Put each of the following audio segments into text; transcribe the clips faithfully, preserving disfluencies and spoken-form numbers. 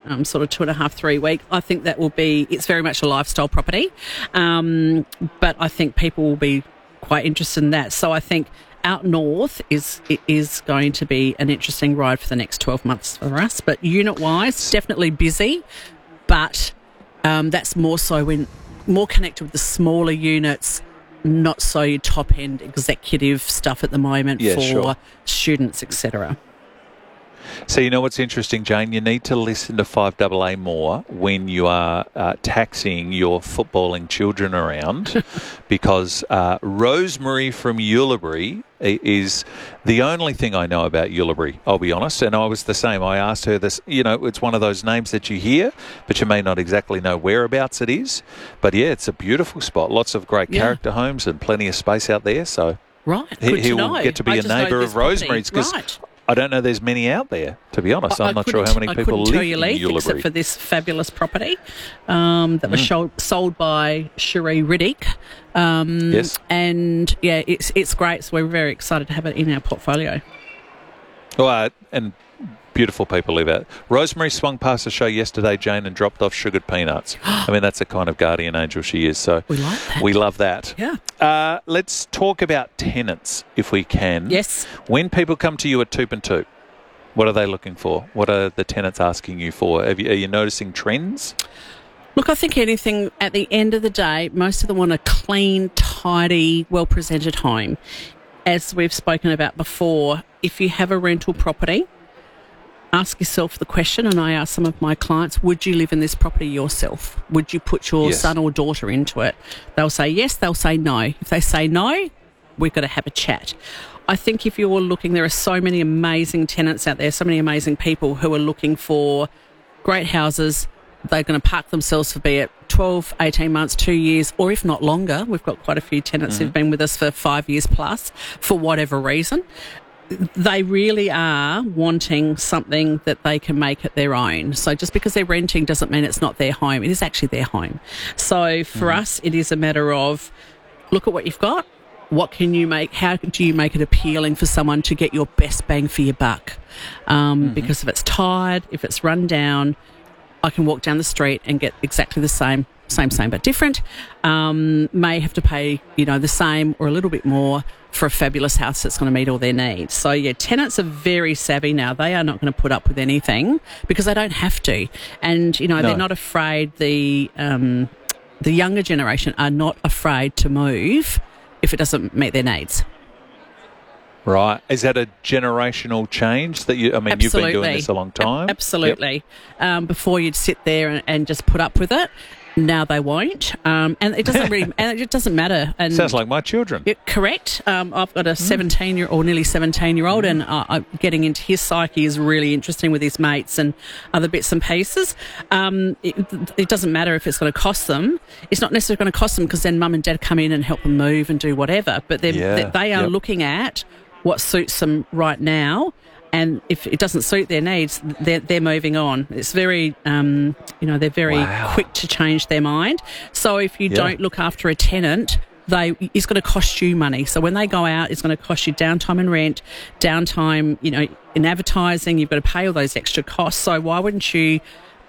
um, sort of two and a half, three week. I think that will be, it's very much a lifestyle property, um, but I think people will be quite interested in that. So I think out north is it is going to be an interesting ride for the next twelve months for us. But unit-wise, definitely busy, but um, that's more so when more connected with the smaller units, not so your top-end executive stuff at the moment yeah, for sure. students, et cetera. So you know what's interesting, Jane? You need to listen to five A A more when you are uh, taxiing your footballing children around because uh, Rosemary from Ulibarri is the only thing I know about Ulibarri, I'll be honest. And I was the same. I asked her this, you know, it's one of those names that you hear, but you may not exactly know whereabouts it is. But yeah, it's a beautiful spot. Lots of great yeah. character homes and plenty of space out there. So right, he, good he to will know. get to be I a just know neighbour this of Rosemary's because right. I don't know there's many out there, to be honest. I, I'm I not sure how many I people live live you, in Leith, Ulibarri. except for this fabulous property um, that mm. was show, sold by Cherie Riddick. Um, yes. And, yeah, it's it's great. So we're very excited to have it in our portfolio. Well, uh, and beautiful people live out. Rosemary swung past the show yesterday, Jane, and dropped off sugared peanuts. I mean, that's the kind of guardian angel she is. So we like that. We love that. Yeah. Uh, let's talk about tenants, if we can. Yes. When people come to you at Toop and Toop, what are they looking for? What are the tenants asking you for? Have you, are you noticing trends? Look, I think anything, at the end of the day, most of them want a clean, tidy, well-presented home. As we've spoken about before, if you have a rental property, ask yourself the question, and I ask some of my clients, would you live in this property yourself? Would you put your Yes. son or daughter into it? They'll say yes, they'll say no. If they say no, we've got to have a chat. I think if you're looking, there are so many amazing tenants out there, so many amazing people who are looking for great houses. They're going to park themselves for be it twelve, eighteen months, two years, or if not longer. We've got quite a few tenants mm-hmm. who've been with us for five years plus for whatever reason. They really are wanting something that they can make it their own. So just because they're renting doesn't mean it's not their home. It is actually their home. So for mm-hmm. us, it is a matter of look at what you've got. What can you make? How do you make it appealing for someone to get your best bang for your buck? Um, mm-hmm. Because if it's tired, if it's run down, I can walk down the street and get exactly the same, same, same, but different. Um, may have to pay, you know, the same or a little bit more for a fabulous house that's going to meet all their needs. So, yeah, tenants are very savvy now. They are not going to put up with anything because they don't have to. And, you know, no. they're not afraid. The um, the younger generation are not afraid to move if it doesn't meet their needs. Right. Is that a generational change that you, I mean, Absolutely. You've been doing this a long time? A- absolutely. Yep. Um, before you'd sit there and, and just put up with it. Now they won't. Um, and it doesn't really, and it doesn't matter. And sounds like my children. It, correct. Um, I've got a seventeen year or nearly seventeen year old mm. and uh, I'm getting into his psyche is really interesting with his mates and other bits and pieces. Um, it, it doesn't matter if it's going to cost them. It's not necessarily going to cost them because then mum and dad come in and help them move and do whatever. But yeah. they, they are yep. looking at what suits them right now. And if it doesn't suit their needs, they're, they're moving on. It's very, um, you know, they're very wow. quick to change their mind. So if you yeah. don't look after a tenant, they it's going to cost you money. So when they go out, it's going to cost you downtime and rent, downtime, you know, in advertising. You've got to pay all those extra costs. So why wouldn't you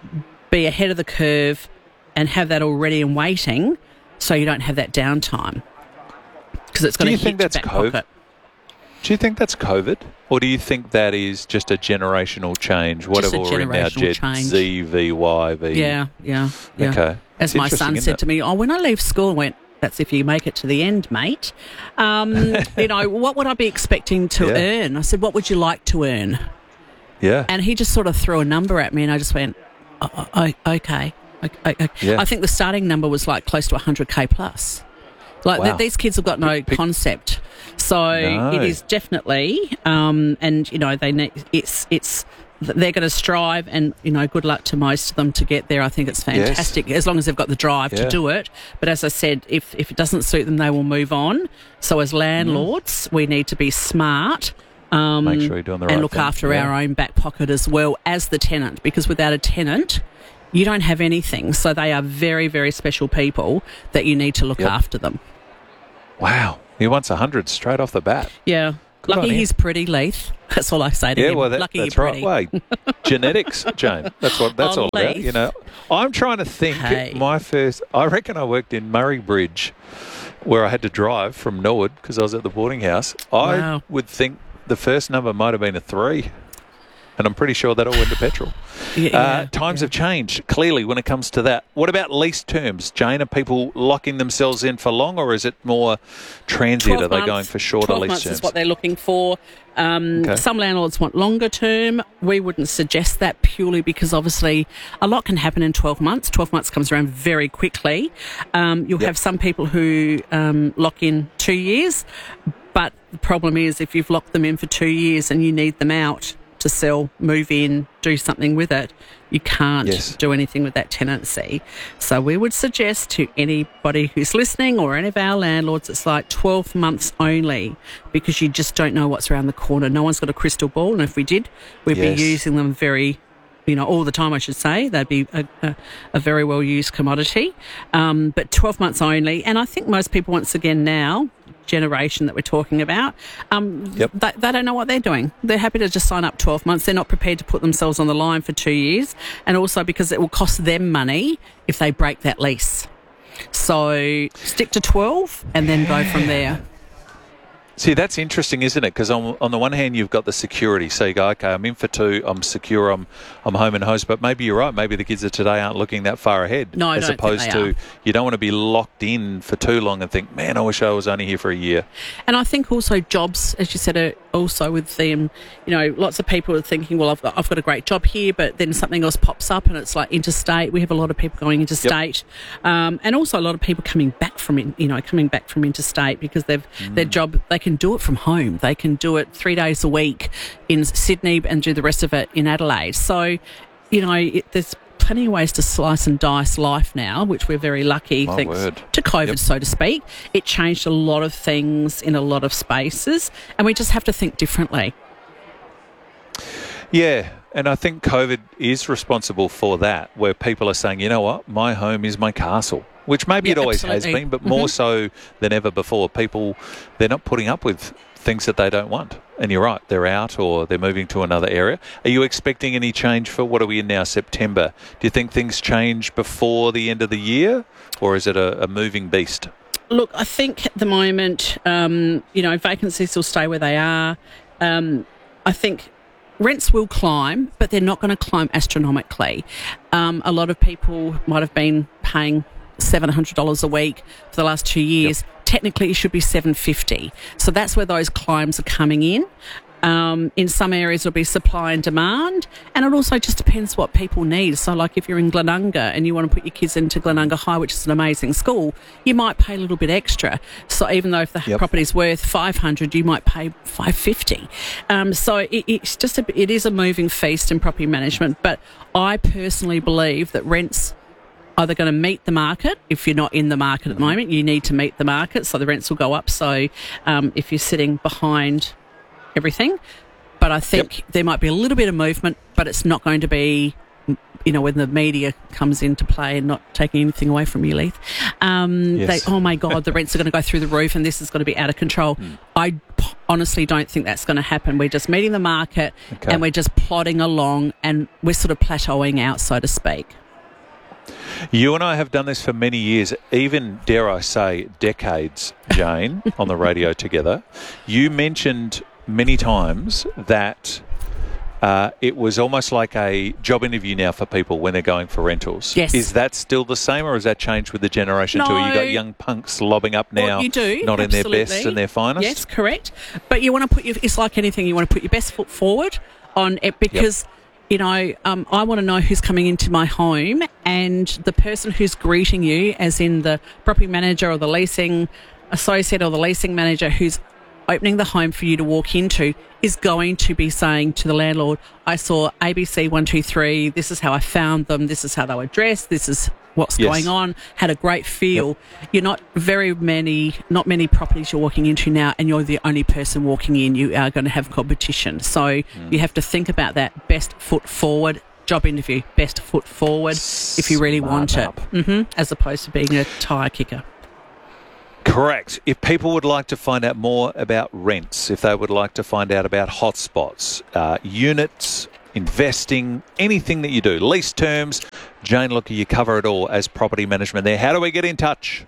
be ahead of the curve and have that already in waiting so you don't have that downtime? Because it's going to hit your back pocket. Do you think that's COVID? Or do you think that is just a generational change? Whatever we're in now, Gen Z, V, Y, V. Yeah, yeah, yeah. Okay. As my son said to me, oh, when I leave school, I went, that's if you make it to the end, mate. Um, you know, what would I be expecting to yeah. earn? I said, what would you like to earn? Yeah. And he just sort of threw a number at me and I just went, oh, oh, okay. okay. Yeah. I think the starting number was like close to one hundred K plus. Like, wow. th- these kids have got no Pick. concept. So no. it is definitely, um, and, you know, they need, it's, it's, they're going to strive and, you know, good luck to most of them to get there. I think it's fantastic yes. as long as they've got the drive yeah. to do it. But as I said, if, if it doesn't suit them, they will move on. So as landlords, mm. we need to be smart. Um, Make sure you're doing the right and look thing. after yeah. our own back pocket as well as the tenant, because without a tenant, you don't have anything. So they are very, very special people that you need to look yep. after them. Wow. He wants one hundred straight off the bat. Yeah. Good Lucky he's pretty, Leith. That's all I say to yeah, him. Well, that, Lucky that's you're pretty. right. Wait, genetics, Jane. That's what that's Oh, all about. Leith. You know, I'm trying to think. Hey. My first, I reckon I worked in Murray Bridge, where I had to drive from Norwood because I was at the boarding house. I Wow. would think the first number might have been a three. And I'm pretty sure that all went to petrol. Yeah, uh, yeah, times yeah. have changed, clearly, when it comes to that. What about lease terms, Jane? Are people locking themselves in for long, or is it more transient? Are they months, going for shorter twelve lease months terms? is what they're looking for. Um, Okay. Some landlords want longer term. We wouldn't suggest that purely because obviously a lot can happen in twelve months. twelve months comes around very quickly. Um, you'll Yep. have some people who um, lock in two years, but the problem is if you've locked them in for two years and you need them out to sell, move in, do something with it, you can't Yes. do anything with that tenancy. So we would suggest to anybody who's listening or any of our landlords, it's like twelve months only because you just don't know what's around the corner. No one's got a crystal ball, and if we did, we'd Yes. be using them very, you know, all the time, I should say. They'd be a, a, a very well-used commodity. Um, but twelve months only. And I think most people, once again now, generation that we're talking about, um, Yep. they, they don't know what they're doing. They're happy to just sign up twelve months. They're not prepared to put themselves on the line for two years. And also because it will cost them money if they break that lease. So stick to twelve and then go from there. See, that's interesting, isn't it? Because on, on the one hand, you've got the security. So you go, okay, I'm in for two, I'm secure, I'm I'm home and host. But maybe you're right. Maybe the kids of today aren't looking that far ahead. No, I as don't think opposed they to are. you don't want to be locked in for too long and think, man, I wish I was only here for a year. And I think also jobs, as you said, are also with them, you know, lots of people are thinking, well, I've got, I've got a great job here, but then something else pops up and it's like interstate. We have a lot of people going interstate. Yep. Um, and also a lot of people coming back from, in, you know, coming back from interstate because they've mm. their job, they can do it from home. They can do it three days a week in Sydney and do the rest of it in Adelaide. So, you know, it, there's plenty of ways to slice and dice life now, which we're very lucky, My thanks word. to COVID, Yep. so to speak. It changed a lot of things in a lot of spaces, and we just have to think differently. Yeah, and I think COVID is responsible for that, where people are saying, you know what, my home is my castle, which maybe Yeah, it always absolutely. has been, but more Mm-hmm. so than ever before. People, they're not putting up with things that they don't want. And you're right, they're out or they're moving to another area. Are you expecting any change for, what are we in now, September? Do you think things change before the end of the year, or is it a, a moving beast? Look, I think at the moment, um, you know, vacancies will stay where they are. Um, I think rents will climb, but they're not going to climb astronomically. Um, a lot of people might have been paying seven hundred dollars a week for the last two years. Yep. Technically, it should be seven hundred fifty dollars. So that's where those climbs are coming in. Um, in some areas, it'll be supply and demand, and it also just depends what people need. So, like if you're in Glenunga and you want to put your kids into Glenunga High, which is an amazing school, you might pay a little bit extra. So, even though if the Yep. property's worth five hundred, you might pay five hundred fifty. Um, so, it, it's just a, it is a moving feast in property management. But I personally believe that rents are they going to meet the market. If you're not in the market at the moment, you need to meet the market, so the rents will go up. So, um, if you're sitting behind everything, but I think Yep. there might be a little bit of movement, but it's not going to be, you know, when the media comes into play and not taking anything away from you, Leith. Um, Yes. they, oh my God, the rents are going to go through the roof and this is going to be out of control. Mm. I p- honestly don't think that's going to happen. We're just meeting the market Okay. and we're just plodding along and we're sort of plateauing out, so to speak. You and I have done this for many years, even, dare I say, decades, Jane, on the radio together. You mentioned many times that uh, it was almost like a job interview now for people when they're going for rentals. Yes. Is that still the same, or has that changed with the generation too? No. You got young punks lobbing up now, Well, you do, not absolutely. in their best and their finest? Yes, correct. But you want to put your, it's like anything, you want to put your best foot forward on it because, you know, um, I want to know who's coming into my home, and the person who's greeting you, as in the property manager or the leasing associate or the leasing manager who's opening the home for you to walk into, is going to be saying to the landlord, I saw A B C one two three, this is how I found them, this is how they were dressed, this is what's Yes. going on, had a great feel. Yep. You're not very many, not many properties you're walking into now and you're the only person walking in. You are going to have competition. So mm. you have to think about that. Best foot forward. Job interview, best foot forward if you really Smart want up. it, mm-hmm. as opposed to being a tyre kicker. Correct. If people would like to find out more about rents, if they would like to find out about hotspots, uh, units, investing, anything that you do, lease terms, Jane Looker, you cover it all as property management there. How do we get in touch?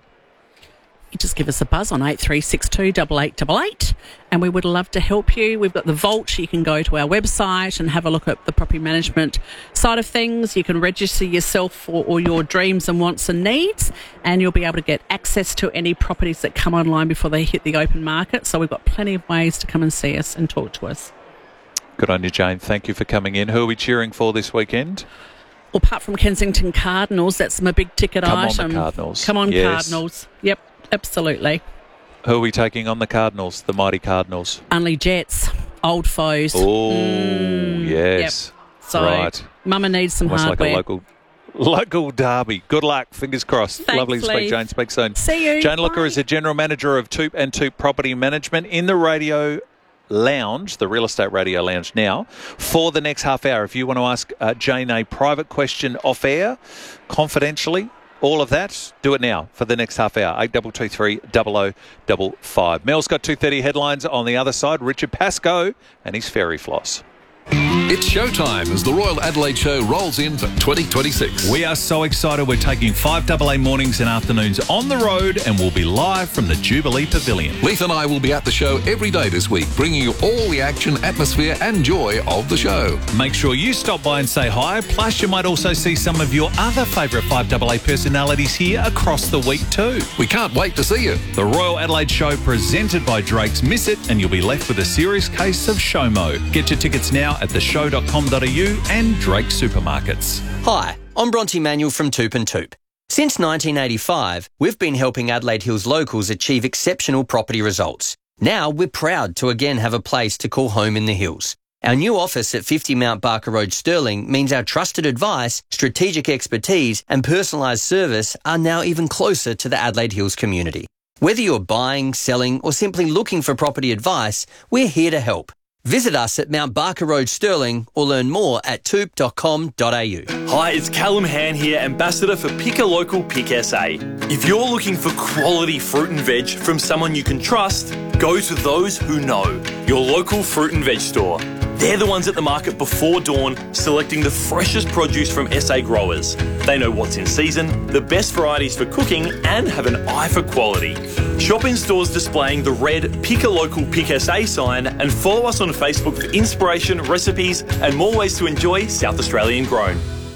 You just give us a buzz on eight three six two, eight eight eight eight, and we would love to help you. We've got the Vault. You can go to our website and have a look at the property management side of things. You can register yourself for all your dreams and wants and needs, and you'll be able to get access to any properties that come online before they hit the open market. So we've got plenty of ways to come and see us and talk to us. Good on you, Jane. Thank you for coming in. Who are we cheering for this weekend? Well, apart from Kensington Cardinals, that's my big ticket Come item. Come on, the Cardinals. Come on, yes. Cardinals. Yep. Absolutely. Who are we taking on the Cardinals, the mighty Cardinals? Only Jets, old foes. Oh, mm, yes. Yep. So, right. Mama needs some Almost hardware. like a local, local derby. Good luck. Fingers crossed. Thanks, Lovely to speak, Lee. Jane. Speak soon. See you. Jane Bye. Looker is the General Manager of Toop and Toop Property Management in the radio lounge, the real estate radio lounge now, for the next half hour. If you want to ask uh, Jane a private question off air, confidentially, all of that, do it now for the next half hour. eight two two three, zero zero five five. Mel's got two thirty headlines on the other side. Richard Pascoe and his fairy floss. It's showtime as the Royal Adelaide Show rolls in for twenty twenty-six. We are so excited. We're taking five A A mornings and afternoons on the road, and we'll be live from the Jubilee Pavilion. Leith and I will be at the show every day this week, bringing you all the action, atmosphere and joy of the show. Make sure you stop by and say hi. Plus, you might also see some of your other favourite five A A personalities here across the week too. We can't wait to see you. The Royal Adelaide Show presented by Drake's. Miss it and you'll be left with a serious case of SHOMO. Get your tickets now at the show dot com dot a u and Drake Supermarkets. Hi, I'm Bronte Manuel from Toop and Toop. Since nineteen eighty-five, we've been helping Adelaide Hills locals achieve exceptional property results. Now we're proud to again have a place to call home in the hills. Our new office at fifty Mount Barker Road, Stirling, means our trusted advice, strategic expertise and personalised service are now even closer to the Adelaide Hills community. Whether you're buying, selling or simply looking for property advice, we're here to help. Visit us at Mount Barker Road, Stirling, or learn more at toop dot com dot a u. Hi, it's Callum Han here, Ambassador for Pick a Local Pick S A. If you're looking for quality fruit and veg from someone you can trust, go to those who know, your local fruit and veg store. They're the ones at the market before dawn, selecting the freshest produce from S A growers. They know what's in season, the best varieties for cooking, and have an eye for quality. Shop in stores displaying the red Pick a Local Pick S A sign and follow us on Facebook for inspiration, recipes, and more ways to enjoy South Australian grown.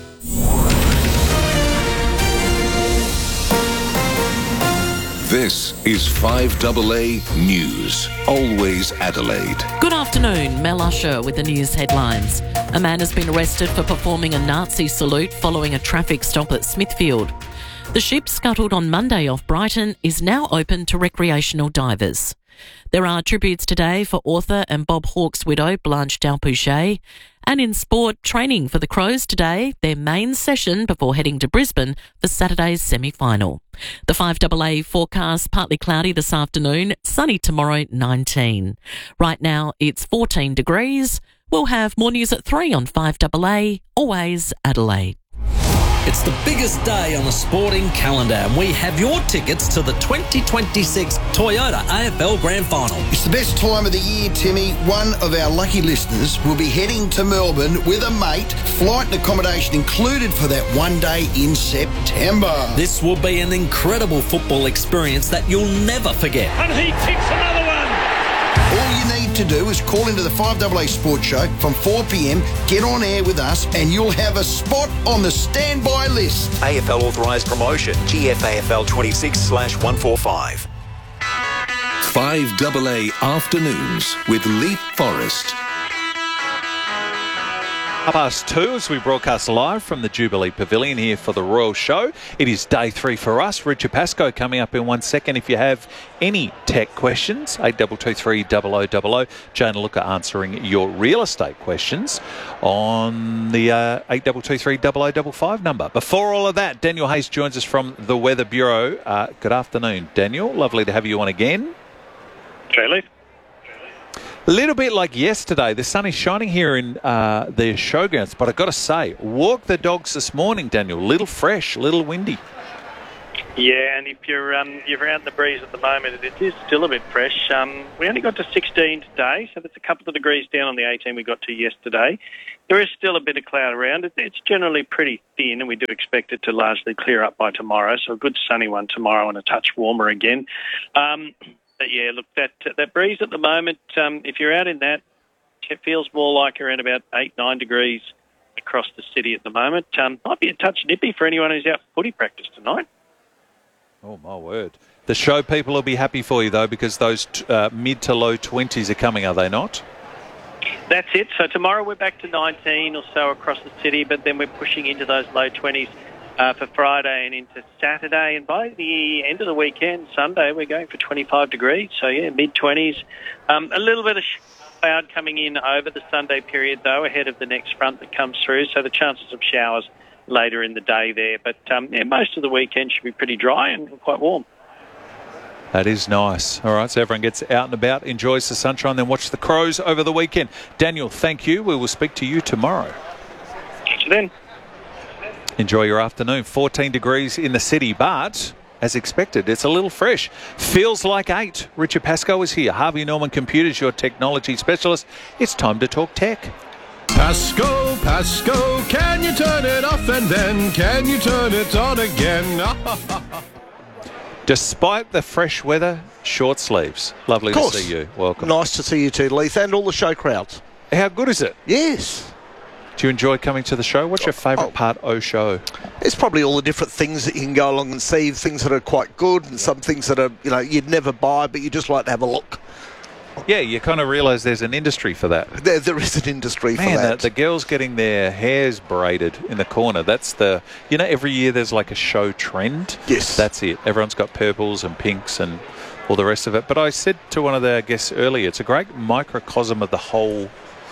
This is five A A News. Always Adelaide. Good afternoon, Mel Usher with the news headlines. A man has been arrested for performing a Nazi salute following a traffic stop at Smithfield. The ship scuttled on Monday off Brighton is now open to recreational divers. There are tributes today for author and Bob Hawke's widow, Blanche Dalpouche. And in sport, training for the Crows today, their main session before heading to Brisbane for Saturday's semi-final. The five A A forecast, partly cloudy this afternoon, sunny tomorrow, nineteen. Right now, it's fourteen degrees. We'll have more news at three on five A A, always Adelaide. It's the biggest day on the sporting calendar, and we have your tickets to the twenty twenty-six Toyota A F L Grand Final. It's the best time of the year, Timmy. One of our lucky listeners will be heading to Melbourne with a mate, flight and accommodation included for that one day in September. This will be an incredible football experience that you'll never forget. And he kicks another one. All you need to do is call into the five A A Sports Show from four p m, get on air with us, and you'll have a spot on the standby list. A F L authorised promotion, G F A F L twenty-six slash one forty-five. five A A Afternoons with Leith Forrest. Half past two as we broadcast live from the Jubilee Pavilion here for the Royal Show. It is day three for us. Richard Pascoe coming up in one second. If you have any tech questions, eight two two three, zero zero zero zero. Jane Looker answering your real estate questions on the uh, eight two two three, zero zero zero five number. Before all of that, Daniel Hayes joins us from the Weather Bureau. Uh, good afternoon, Daniel. Lovely to have you on again. Okay, Leith. A little bit like yesterday, the sun is shining here in uh, the showgrounds, but I've got to say, walk the dogs this morning, Daniel. Little fresh, little windy. Yeah, and if you're um, you're out in the breeze at the moment, it is still a bit fresh. Um, we only got to sixteen today, so that's a couple of degrees down on the eighteen we got to yesterday. There is still a bit of cloud around it. It's generally pretty thin, and we do expect it to largely clear up by tomorrow, so a good sunny one tomorrow and a touch warmer again. Um, but, yeah, look, that that breeze at the moment, um, if you're out in that, it feels more like around about eight, nine degrees across the city at the moment. Um, might be a touch nippy for anyone who's out for footy practice tonight. Oh, my word. The show people will be happy for you, though, because those uh, mid to low twenties are coming, are they not? That's it. So tomorrow we're back to nineteen or so across the city, but then we're pushing into those low twenties uh, for Friday and into Saturday. And by the end of the weekend, Sunday, we're going for twenty-five degrees. So, yeah, mid-twenties. Um, a little bit of cloud coming in over the Sunday period, though, ahead of the next front that comes through. So the chances of showers later in the day there. But um, yeah, most of the weekend should be pretty dry and quite warm. That is nice. All right, so everyone gets out and about, enjoys the sunshine, then watch the Crows over the weekend. Daniel, thank you. We will speak to you tomorrow. Catch you then. Enjoy your afternoon. fourteen degrees in the city, but as expected, it's a little fresh. Feels like eight. Richard Pascoe is here. Harvey Norman Computers, your technology specialist. It's time to talk tech. Pasco, Pasco, can you turn it off and then can you turn it on again? Despite the fresh weather, short sleeves. Lovely to see you. Welcome. Nice to see you too, Leith, and all the show crowds. How good is it? Yes. Do you enjoy coming to the show? What's your favourite oh, part of show? It's probably all the different things that you can go along and see, things that are quite good and some things that are, you know, you'd never buy, but you just like to have a look. Yeah, you kind of realise there's an industry for that. There, there is an industry Man, for that. The, the girls getting their hairs braided in the corner, that's the... You know, every year there's like a show trend. Yes. That's it. Everyone's got purples and pinks and all the rest of it. But I said to one of the guests earlier, it's a great microcosm of the whole...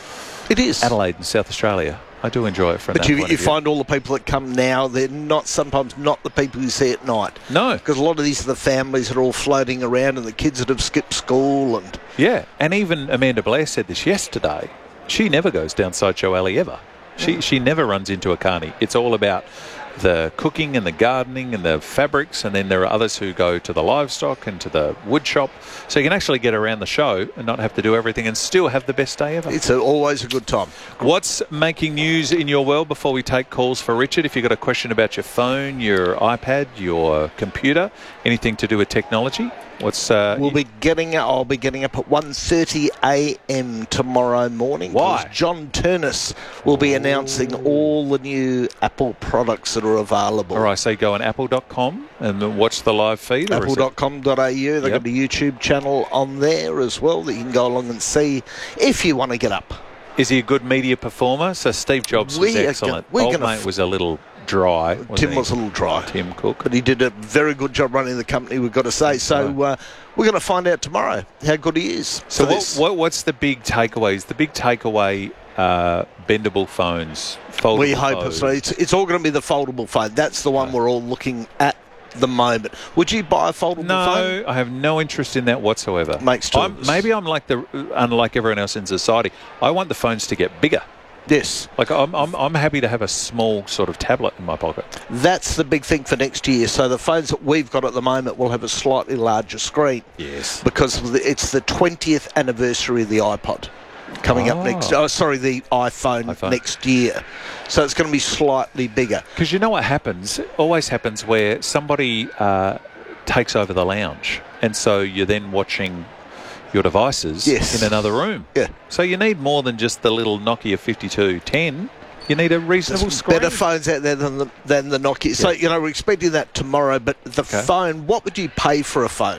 It is. Adelaide and South Australia. I do enjoy it from but that you, point you of view. find all the people that come now, they're not sometimes not the people you see at night. No. Because a lot of these are the families that are all floating around and the kids that have skipped school. and Yeah, and even Amanda Blair said this yesterday. She never goes down Sideshow Alley ever. She, she never runs into a carny. It's all about the cooking and the gardening and the fabrics, and then there are others who go to the livestock and to the wood shop. So you can actually get around the show and not have to do everything and still have the best day ever. It's a, always a good time. What's making news in your world before we take calls for Richard? If you've got a question about your phone, your iPad, your computer, anything to do with technology, what's... Uh, we'll be getting I'll be getting up at one thirty a m tomorrow morning. Why? John Turnus will be announcing all the new Apple products that are available. All right, so go on apple dot com and watch the live feed? apple dot com dot a u. They've Yep. got a YouTube channel on there as well that you can go along and see if you want to get up. Is he a good media performer? So Steve Jobs was We are excellent. go- we're Old gonna mate f- was a little dry. wasn't Tim he? was a little dry. Tim Cook. But he did a very good job running the company, we've got to say. So uh, we're going to find out tomorrow how good he is. So for what, this. what, what's the big takeaways? The big takeaway, uh, bendable phones, foldable We hope phones. so. It's, it's all going to be the foldable phone. That's the one we're all looking at the moment. Would you buy a foldable No, phone? I have no interest in that whatsoever. Makes two I'm, of us. maybe I'm like the unlike everyone else in society. I want the phones to get bigger. Yes. Like I'm, I'm, I'm happy to have a small sort of tablet in my pocket. That's the big thing for next year. So the phones that we've got at the moment will have a slightly larger screen. Yes. Because it's the twentieth anniversary of the iPod coming Oh. up next. Oh, sorry, the iPhone, iPhone. next year. So it's going to be slightly bigger. Because you know what happens? It always happens where somebody uh, takes over the lounge, and so you're then watching your devices Yes. in another room. Yeah. So you need more than just the little Nokia fifty-two ten. You need a reasonable There's screen. better phones out there than the, than the Nokia. So, Yeah. you know, we're expecting that tomorrow. But the Okay. phone, what would you pay for a phone?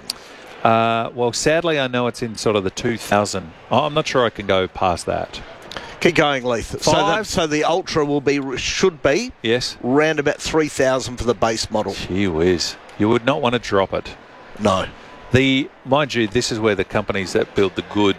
Uh, well, sadly, I know it's in sort of the two thousand. Oh, I'm not sure I can go past that. Keep going, Leith. So the, Five? so the Ultra will be, should be, Yes. round about three thousand for the base model. Gee whiz. You would not want to drop it. No. The mind you, this is where the companies that build the good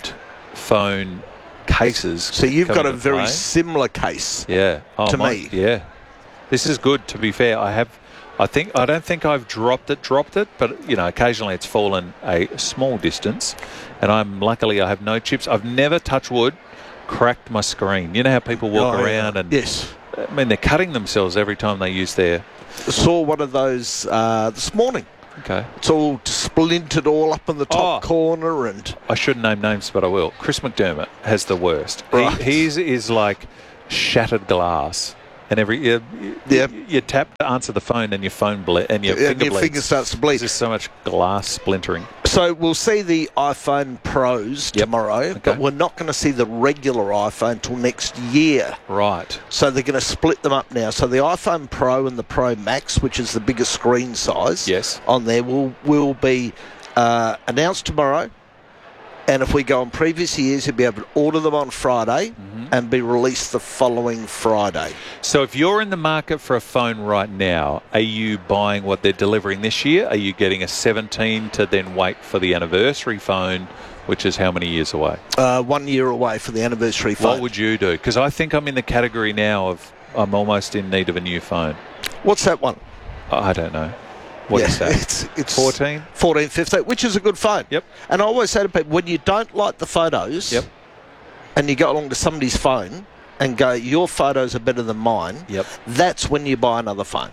phone cases. So you've come got a into very play. similar case. Yeah. Oh, to my- me. Yeah. This is good, to be fair. I have, I think, I don't think I've dropped it, dropped it, but, you know, occasionally it's fallen a small distance, and I'm, luckily I have no chips. I've never, touch wood, cracked my screen. You know how people walk Oh, yeah. around and Yes. I mean, they're cutting themselves every time they use their... I saw one of those uh, this morning. Okay. It's all splintered all up in the top Oh. corner, and I shouldn't name names, but I will. Chris McDermott has the worst. Right. He he's, is like shattered glass. And every you, you, Yep. you, you tap to answer the phone and your phone ble- and your and finger your bleeds. finger starts to bleed. There's just so much glass splintering. So we'll see the iPhone Pros Yep. tomorrow, Okay. but we're not going to see the regular iPhone till next year. Right. So they're going to split them up now. So the iPhone Pro and the Pro Max, which is the biggest screen size, Yes. on there will will be uh, announced tomorrow. And if we go on previous years, you'll be able to order them on Friday Mm-hmm. and be released the following Friday. So if you're in the market for a phone right now, are you buying what they're delivering this year? Are you getting a seventeen to then wait for the anniversary phone, which is how many years away? Uh, one year away for the anniversary phone. What would you do? Because I think I'm in the category now of I'm almost in need of a new phone. What's that one? I don't know. What is Yeah, that? It's, it's fourteen? fourteen, fifteen, which is a good phone. Yep. And I always say to people, when you don't like the photos, Yep. and you go along to somebody's phone and go, your photos are better than mine, Yep. that's when you buy another phone.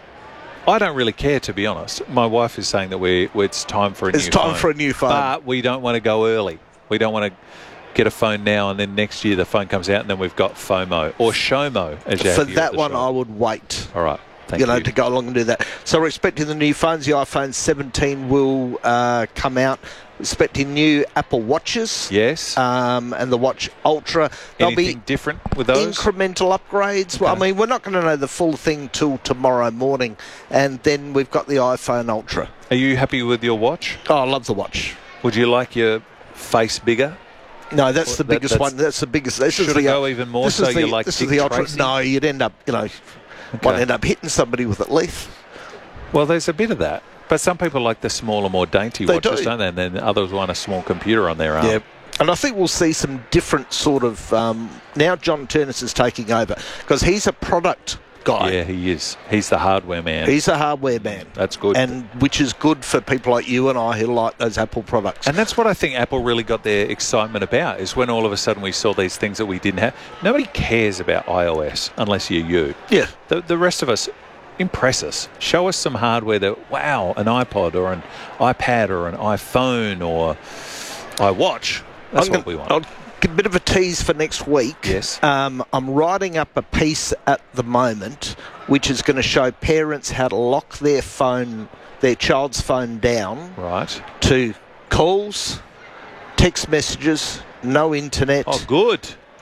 I don't really care, to be honest. My wife is saying that we it's time for a It's new time phone. for a new phone. But we don't want to go early. We don't want to get a phone now and then next year the phone comes out and then we've got FOMO or SHOMO, as you For have here at that the one, shop. I would wait. All right. Thank you know, you. to go along and do that. So we're expecting the new phones. The iPhone seventeen will uh, come out. We're expecting new Apple Watches. Yes. Um, and the Watch Ultra. There'll Anything be different with those? incremental upgrades. Well, I mean, we're not going to know the full thing till tomorrow morning. And then we've got the iPhone Ultra. Are you happy with your watch? Oh, I love the watch. Would you like your face bigger? No, that's the Well, that- biggest that's- one. That's the biggest. This Should is it the, go even more this so is the, you like this Dick is the Ultra. Tracy? No, you'd end up, you know, might end up hitting somebody with it, Leith. Well, there's a bit of that. But some people like the smaller, more dainty They watches, do. don't they? And then others want a small computer on their arm. Yeah. And I think we'll see some different sort of... Um, now John Turnus is taking over because he's a product guy. Yeah, he is. He's the hardware man. He's a hardware man. That's good. And which is good for people like you and I who like those Apple products. And that's what I think Apple really got their excitement about, is when all of a sudden we saw these things that we didn't have. Nobody cares about iOS unless you're you. Yeah. The, the rest of us, impress us. Show us some hardware that, wow, an iPod or an iPad or an iPhone or iWatch. That's I'm what gonna- we want. I'll give a bit of a tease for next week. Yes. Um, I'm writing up a piece at the moment which is going to show parents how to lock their phone, their child's phone down Right. to calls, text messages, no internet. Oh, good.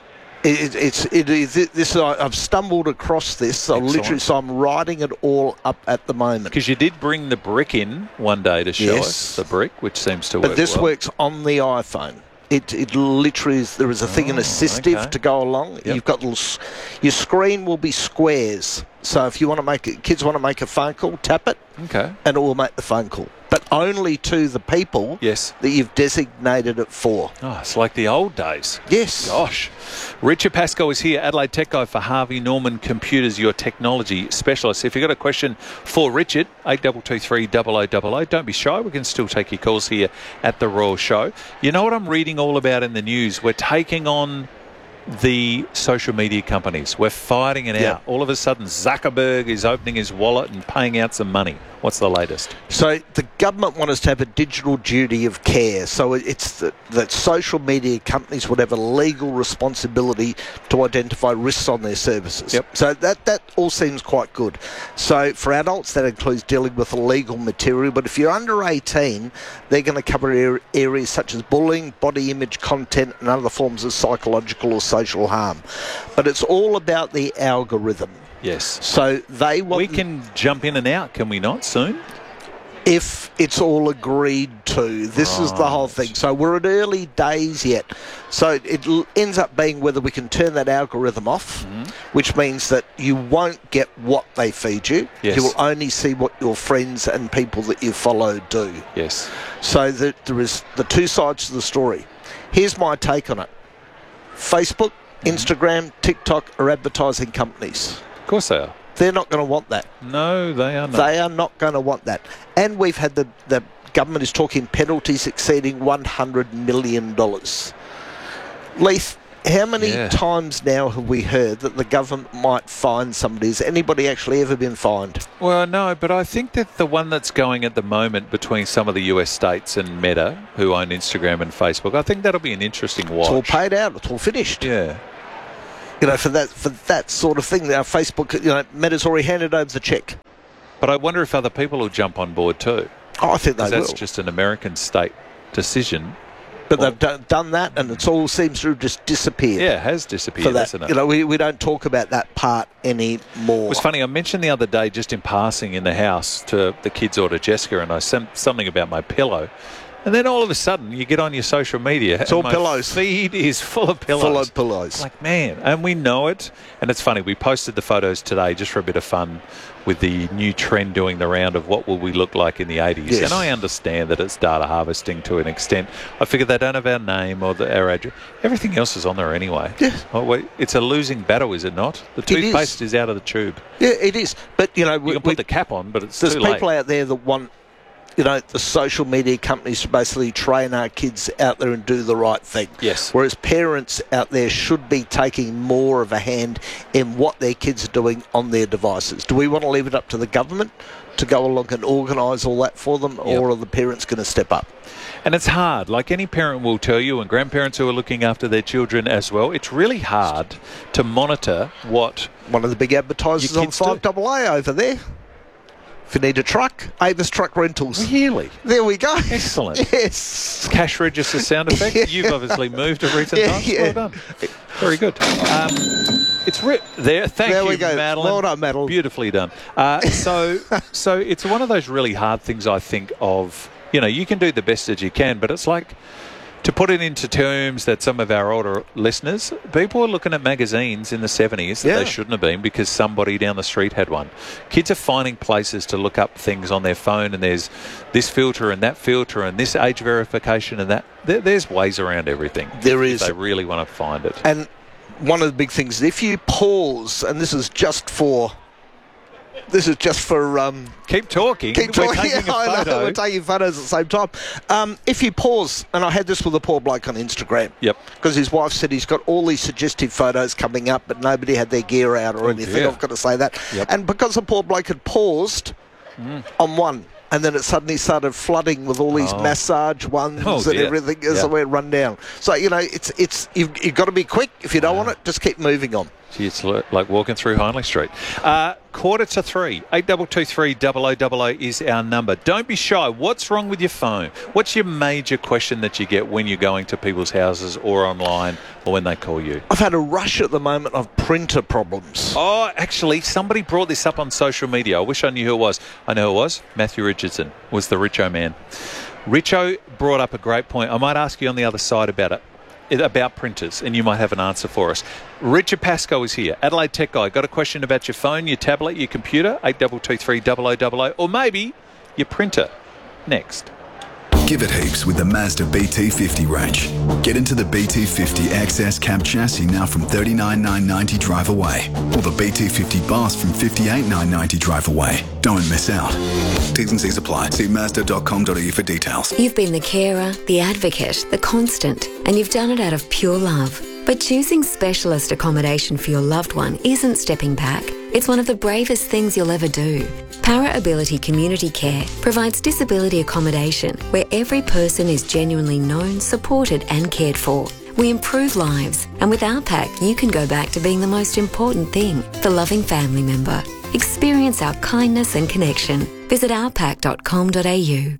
It, it's it is this. I- I've stumbled across this. So Excellent. literally, so I'm writing it all up at the moment. Because you did bring the brick in one day to show Yes. us the brick, which seems to work But this well. works on the iPhone. It it literally is. There is a thing, an assistive okay. to go along. Yep. You've got little. s- Your screen will be squares. So if you want to make it, kids want to make a phone call, tap it, Okay. and it will make the phone call. But only to the people Yes. that you've designated it for. Oh, it's like the old days. Yes. Gosh. Richard Pascoe is here, Adelaide Tech Guy for Harvey Norman Computers, your technology specialist. If you've got a question for Richard, eight two two three double oh double oh, don't be shy. We can still take your calls here at the Royal Show. You know what I'm reading all about in the news? We're taking on the social media companies. We're fighting it Yeah. out. All of a sudden, Zuckerberg is opening his wallet and paying out some money. What's the latest? So the government want us to have a digital duty of care. So it's that, that social media companies would have a legal responsibility to identify risks on their services. Yep. So that, that all seems quite good. So for adults, that includes dealing with illegal material. But if you're under eighteen, they're going to cover ar- areas such as bullying, body image content, and other forms of psychological or social harm. But it's all about the algorithm. Yes. So they want... We can jump in and out, can we not, soon? If it's all agreed to. This is the whole thing. So we're at early days yet. So it l- ends up being whether we can turn that algorithm off, Mm-hmm. which means that you won't get what they feed you. Yes. You will only see what your friends and people that you follow do. Yes. So that there is the two sides to the story. Here's my take on it. Facebook, Instagram, TikTok are advertising companies. Of course they are. They're not going to want that. No, they are not. They are not going to want that. And we've had the, the government is talking penalties exceeding one hundred million dollars. Leith, how many Yeah. times now have we heard that the government might fine somebody? Has anybody actually ever been fined? Well, no, but I think that the one that's going at the moment between some of the U S states and Meta, who own Instagram and Facebook, I think that'll be an interesting watch. It's all paid out. It's all finished. Yeah. You know, for that for that sort of thing. Now, Facebook, you know, Meta's already handed over the cheque. But I wonder if other people will jump on board too. Oh, I think they 'Cause that's will. just an American state decision. But they've done, done that, and it's all seems to have just disappeared. Yeah, it has disappeared, For that, hasn't it? you know, we, we don't talk about that part anymore. It was funny. I mentioned the other day, just in passing in the house to the kids or to Jessica, and I sent something about my pillow. And then all of a sudden, you get on your social media. It's and all my pillows. Feed is full of pillows. Full of pillows. Like, man, and we know it. And it's funny. We posted the photos today just for a bit of fun with the new trend doing the round of what will we look like in the eighties. Yes. And I understand that it's data harvesting to an extent. I figure they don't have our name or the, our address. Everything else is on there anyway. Yeah. Oh, wait, it's a losing battle, is it not? The It is. toothpaste is. out of the tube. Yeah, it is. But, you know, we, You can put we, the cap on, but it's there's too people late. out there that want, you know, the social media companies to basically train our kids out there and do the right thing. Yes. Whereas parents out there should be taking more of a hand in what their kids are doing on their devices. Do we want to leave it up to the government to go along and organise all that for them, or are the parents going to step up? And it's hard. Like any parent will tell you, and grandparents who are looking after their children as well, it's really hard to monitor what... One of the big advertisers your on kids do. five double A over there. If you need a truck, Avis Truck Rentals. Really? There we go. Excellent. Yes. Cash register sound effect. Yeah. You've obviously moved at recent Yeah, times. yeah. Well done. Very good. Um, it's ri- there. Thank There you, we go. Madeline. Well done, Madeline. Beautifully done. Uh, so, so it's one of those really hard things. I think of. You know, you can do the best that you can, but it's like, to put it into terms that some of our older listeners, people were looking at magazines in the seventies that Yeah. they shouldn't have been because somebody down the street had one. Kids are finding places to look up things on their phone, and there's this filter and that filter and this age verification and that. There, there's ways around everything. There if is. they really want to find it. And one of the big things is if you pause, and this is just for... This is just for... Um, Keep talking. Keep We're talking. taking a I know, photo. we're taking photos at the same time. Um, if you pause, and I had this with a poor bloke on Instagram. Yep. Because his wife said he's got all these suggestive photos coming up, but nobody had their gear out or Oh, anything. dear. I've got to say that. Yep. And because the poor bloke had paused Mm. on one, and then it suddenly started flooding with all these Oh. massage ones Oh, and dear. everything as Yeah. the way it run down. So, you know, it's it's you've, you've got to be quick. If you don't want it, just keep moving on. Gee, it's li- like walking through Hindley Street. Uh, quarter to three. eight two two three, double oh double oh is our number. Don't be shy. What's wrong with your phone? What's your major question that you get when you're going to people's houses or online or when they call you? I've had a rush at the moment of printer problems. Oh, actually, somebody brought this up on social media. I wish I knew who it was. I know who it was. Matthew Richardson was the Richo man. Richo brought up a great point. I might ask you on the other side about it. About printers, and you might have an answer for us. Richard Pascoe is here, Adelaide Tech Guy. Got a question about your phone, your tablet, your computer? eight two two three, double oh double oh, or maybe your printer. Next. Give it heaps with the Mazda B T fifty range. Get into the B T fifty X S cab chassis now from thirty-nine thousand nine hundred ninety drive away, or the B T fifty Bus from fifty-eight thousand nine hundred ninety drive away. Don't miss out. T's and C's apply. See mazda dot com dot a u for details. You've been the carer, the advocate, the constant, and you've done it out of pure love. But choosing specialist accommodation for your loved one isn't stepping back. It's one of the bravest things you'll ever do. Para Ability Community Care provides disability accommodation where every person is genuinely known, supported and cared for. We improve lives, and with our pack you can go back to being the most important thing, the loving family member. Experience our kindness and connection. Visit our pack dot com dot a u.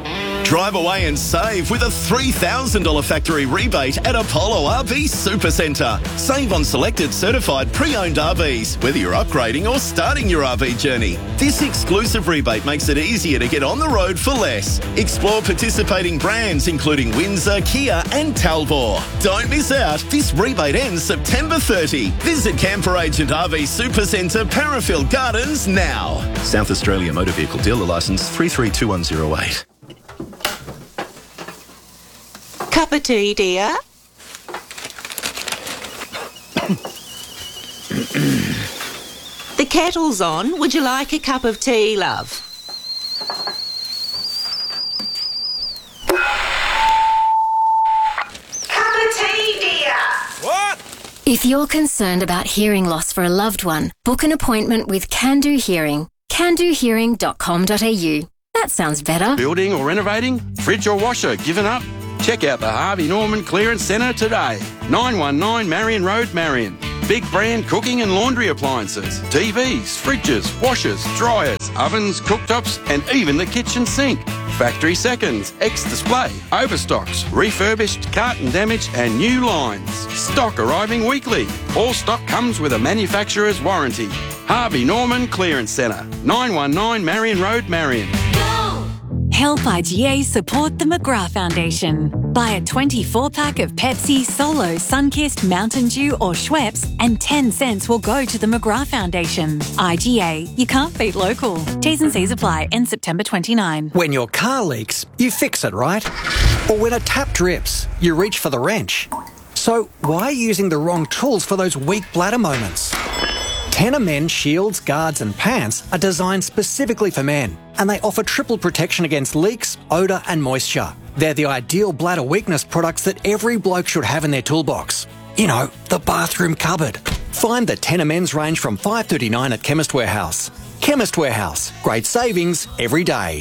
Drive away and save with a three thousand dollars factory rebate at Apollo R V Supercentre. Save on selected certified pre-owned R Vs, whether you're upgrading or starting your R V journey. This exclusive rebate makes it easier to get on the road for less. Explore participating brands including Windsor, Kia and Talbot. Don't miss out. This rebate ends September thirtieth. Visit Camper Agent R V Supercentre, Parafield Gardens now. South Australia Motor Vehicle Dealer Licence three three two one zero eight. Cup of tea, dear? The kettle's on. Would you like a cup of tea, love? Cup of tea, dear. What? If you're concerned about hearing loss for a loved one, book an appointment with Can Do Hearing. can do hearing dot com dot a u. That sounds better. Building or renovating? Fridge or washer given up? Check out the Harvey Norman Clearance Centre today. nine one nine Marion Road, Marion. Big brand cooking and laundry appliances, T Vs, fridges, washers, dryers, ovens, cooktops and even the kitchen sink. Factory seconds, ex-display, overstocks, refurbished, carton damage and new lines. Stock arriving weekly. All stock comes with a manufacturer's warranty. Harvey Norman Clearance Centre, nine one nine Marion Road, Marion. Help I G A support the McGrath Foundation. Buy a twenty-four pack of Pepsi, Solo, Sunkist, Mountain Dew or Schweppes and ten cents will go to the McGrath Foundation. I G A, you can't beat local. T's and C's apply. End September twenty-ninth. When your car leaks, you fix it, right? Or when a tap drips, you reach for the wrench. So why are you using the wrong tools for those weak bladder moments? Tenor Men shields, guards and pants are designed specifically for men, and they offer triple protection against leaks, odour and moisture. They're the ideal bladder weakness products that every bloke should have in their toolbox. You know, the bathroom cupboard. Find the Tenor Men's range from five dollars thirty-nine at Chemist Warehouse. Chemist Warehouse. Great savings every day.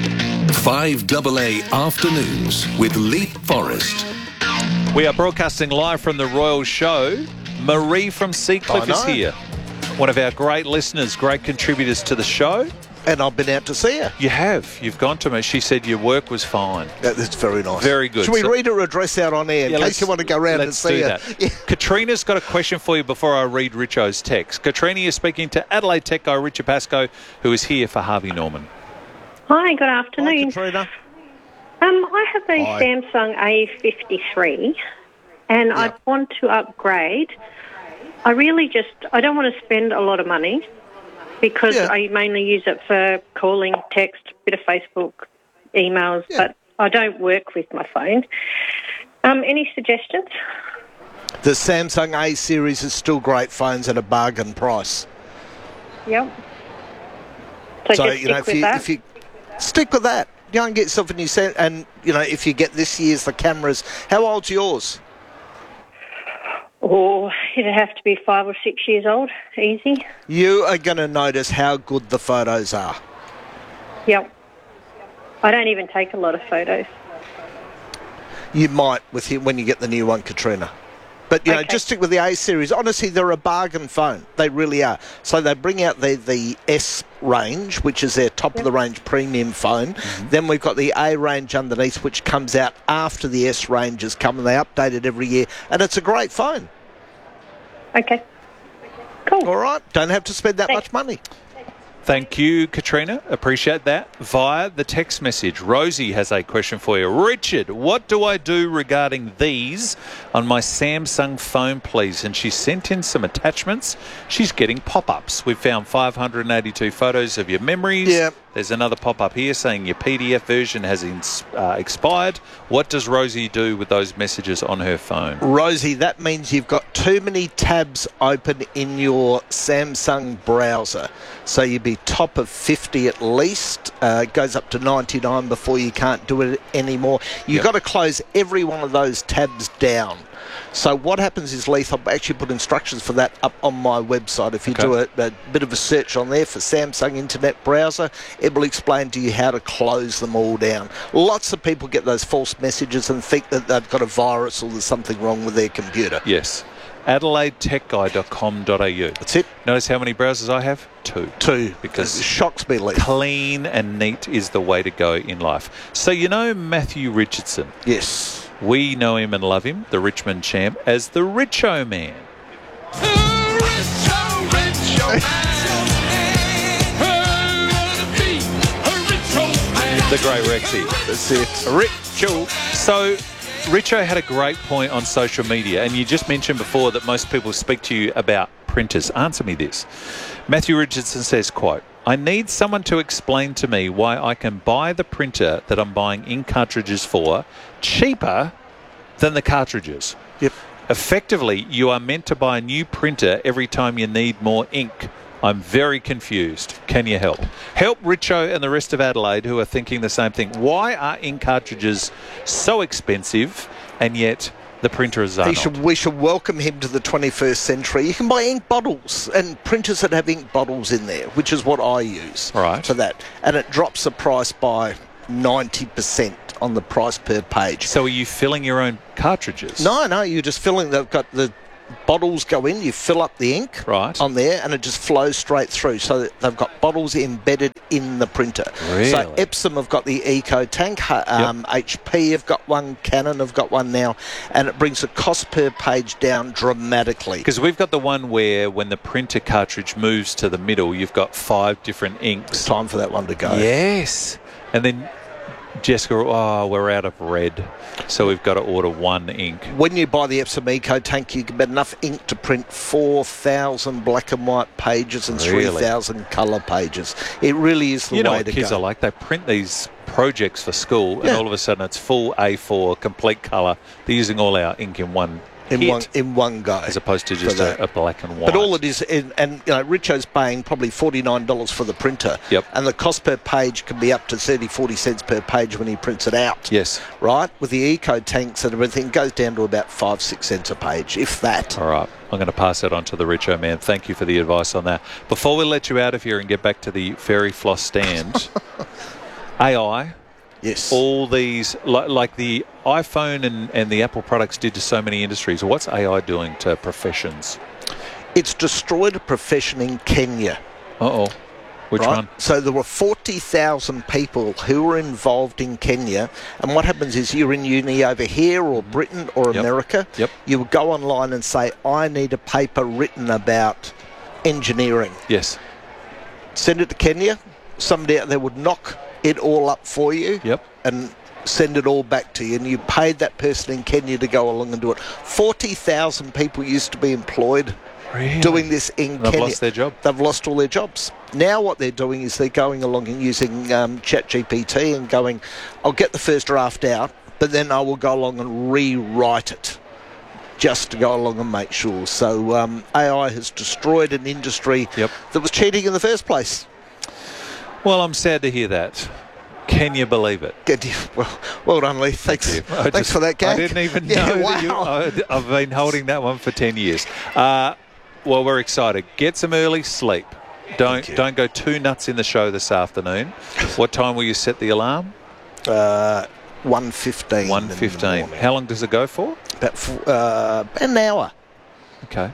five double A Afternoons with Leap Forest. We are broadcasting live from the Royal Show. Marie from Seacliff is here. One of our great listeners, great contributors to the show. And I've been out to see her. You have. You've gone to me. She said your work was fine. That, that's very nice. Very good. Should we so, read her address out on air in yeah, case you want to go around and see her? Let's do that. Katrina's got a question for you before I read Richo's text. Katrina, you're speaking to Adelaide Tech guy Richard Pascoe, who is here for Harvey Norman. Hi, good afternoon. Hi, Katrina. Um, I have a Hi. Samsung A fifty-three and Yep. I want to upgrade. I really just, I don't want to spend a lot of money because Yeah. I mainly use it for calling, text, bit of Facebook, emails, but I don't work with my phone. Um, any suggestions? The Samsung A series is still great phones at a bargain price. Yep. So, So, just you know, stick if with you, that? if you stick with that, you know, and get yourself a new set. And, you know, if you get this year's, the cameras, how old's yours? Or it'd have to be five or six years old, easy. You are going to notice how good the photos are. Yep. I don't even take a lot of photos. You might with him when you get the new one, Katrina. But, you know, Okay. just stick with the A series. Honestly, they're a bargain phone. They really are. So they bring out the, the S range, which is their top-of-the-range premium phone. Then we've got the A range underneath, which comes out after the S range has come, and they update it every year. And it's a great phone. Okay. Cool. All right. Don't have to spend that much money. Thank you, Katrina. Appreciate that. Via the text message, Rosie has a question for you. Richard, what do I do regarding these on my Samsung phone, please? And she sent in some attachments. She's getting pop-ups. We've found five hundred eighty-two photos of your memories. Yeah. There's another pop-up here saying your P D F version has ins- uh, expired. What does Rosie do with those messages on her phone? Rosie, that means you've got too many tabs open in your Samsung browser. So you'd be top of fifty at least. Uh, it goes up to ninety-nine before you can't do it anymore. You've Yep. got to close every one of those tabs down. So what happens is, Leith, I've actually put instructions for that up on my website. If you Okay. do a, a bit of a search on there for Samsung Internet Browser, it will explain to you how to close them all down. Lots of people get those false messages and think that they've got a virus or there's something wrong with their computer. Yes. Adelaide Tech Guy dot com dot a u. That's it. Notice how many browsers I have? Two. Two. Because it shocks me, Leith. Clean and neat is the way to go in life. So you know Matthew Richardson? Yes. We know him and love him, the Richmond champ, as the Richo Man. The great Rexy. That's it. Richo. So Richo had a great point on social media, and you just mentioned before that most people speak to you about printers. Answer me this. Matthew Richardson says, quote, I need someone to explain to me why I can buy the printer that I'm buying ink cartridges for cheaper than the cartridges. Yep. Effectively, you are meant to buy a new printer every time you need more ink. I'm very confused. Can you help? Help Richo and the rest of Adelaide who are thinking the same thing. Why are ink cartridges so expensive and yet The printer is Arnold. He should, we should welcome him to the twenty-first century. You can buy ink bottles and printers that have ink bottles in there, which is what I use right. for that. And it drops the price by ninety percent on the price per page. So are you filling your own cartridges? No, no, you're just filling. They've got the bottles go in, you fill up the ink right. on there, and it just flows straight through. So that they've got bottles embedded in the printer. Really? So Epsom have got the Eco Tank, um, yep. H P have got one, Canon have got one now, and it brings the cost per page down dramatically. Because we've got the one where when the printer cartridge moves to the middle, you've got five different inks. It's time for that one to go. Yes. And then Jessica, oh, we're out of red, so we've got to order one ink. When you buy the Epsom Eco Tank, you can get enough ink to print four thousand black and white pages and really? three thousand colour pages. It really is the you know way what to kids go. are like? They print these projects for school, Yeah. and all of a sudden it's full A four, complete colour. They're using all our ink in one in hit, one in one go, as opposed to just a, a black and white. But all it is, and, and you know, Richo's paying probably forty-nine dollars for the printer. Yep. And the cost per page can be up to thirty, forty cents per page when he prints it out. Yes. Right? With the Eco Tanks and everything, it goes down to about five, six cents a page, if that. All right. I'm going to pass that on to the Richo man. Thank you for the advice on that. Before we let you out of here and get back to the Fairy Floss stand, A I... Yes. All these, like, like the iPhone and, and the Apple products did to so many industries. What's A I doing to professions? It's destroyed a profession in Kenya. Uh-oh. Which right? one? So there were forty thousand people who were involved in Kenya. And what happens is you're in uni over here or Britain or Yep. America. Yep. You would go online and say, I need a paper written about engineering. Yes. Send it to Kenya. Somebody out there would knock it all up for you. Yep. And send it all back to you. And you paid that person in Kenya to go along and do it. forty thousand people used to be employed really? doing this in They've Kenya. lost their job. They've lost all their jobs. Now what they're doing is they're going along and using um, ChatGPT and going, I'll get the first draft out, but then I will go along and rewrite it just to go along and make sure. So um, A I has destroyed an industry yep. that was cheating in the first place. Well, I'm sad to hear that. Can you believe it? Good. Well, well done, Lee. Thanks, Thank you. I thanks just- for that, gag. I didn't even Yeah, know wow. that you... I, I've been holding that one for ten years. Uh, well, we're excited. Get some early sleep. Don't don't go too nuts in the show this afternoon. What time will you set the alarm? Uh, one fifteen. one fifteen. How long does it go for? About, f- uh, about an hour. Okay.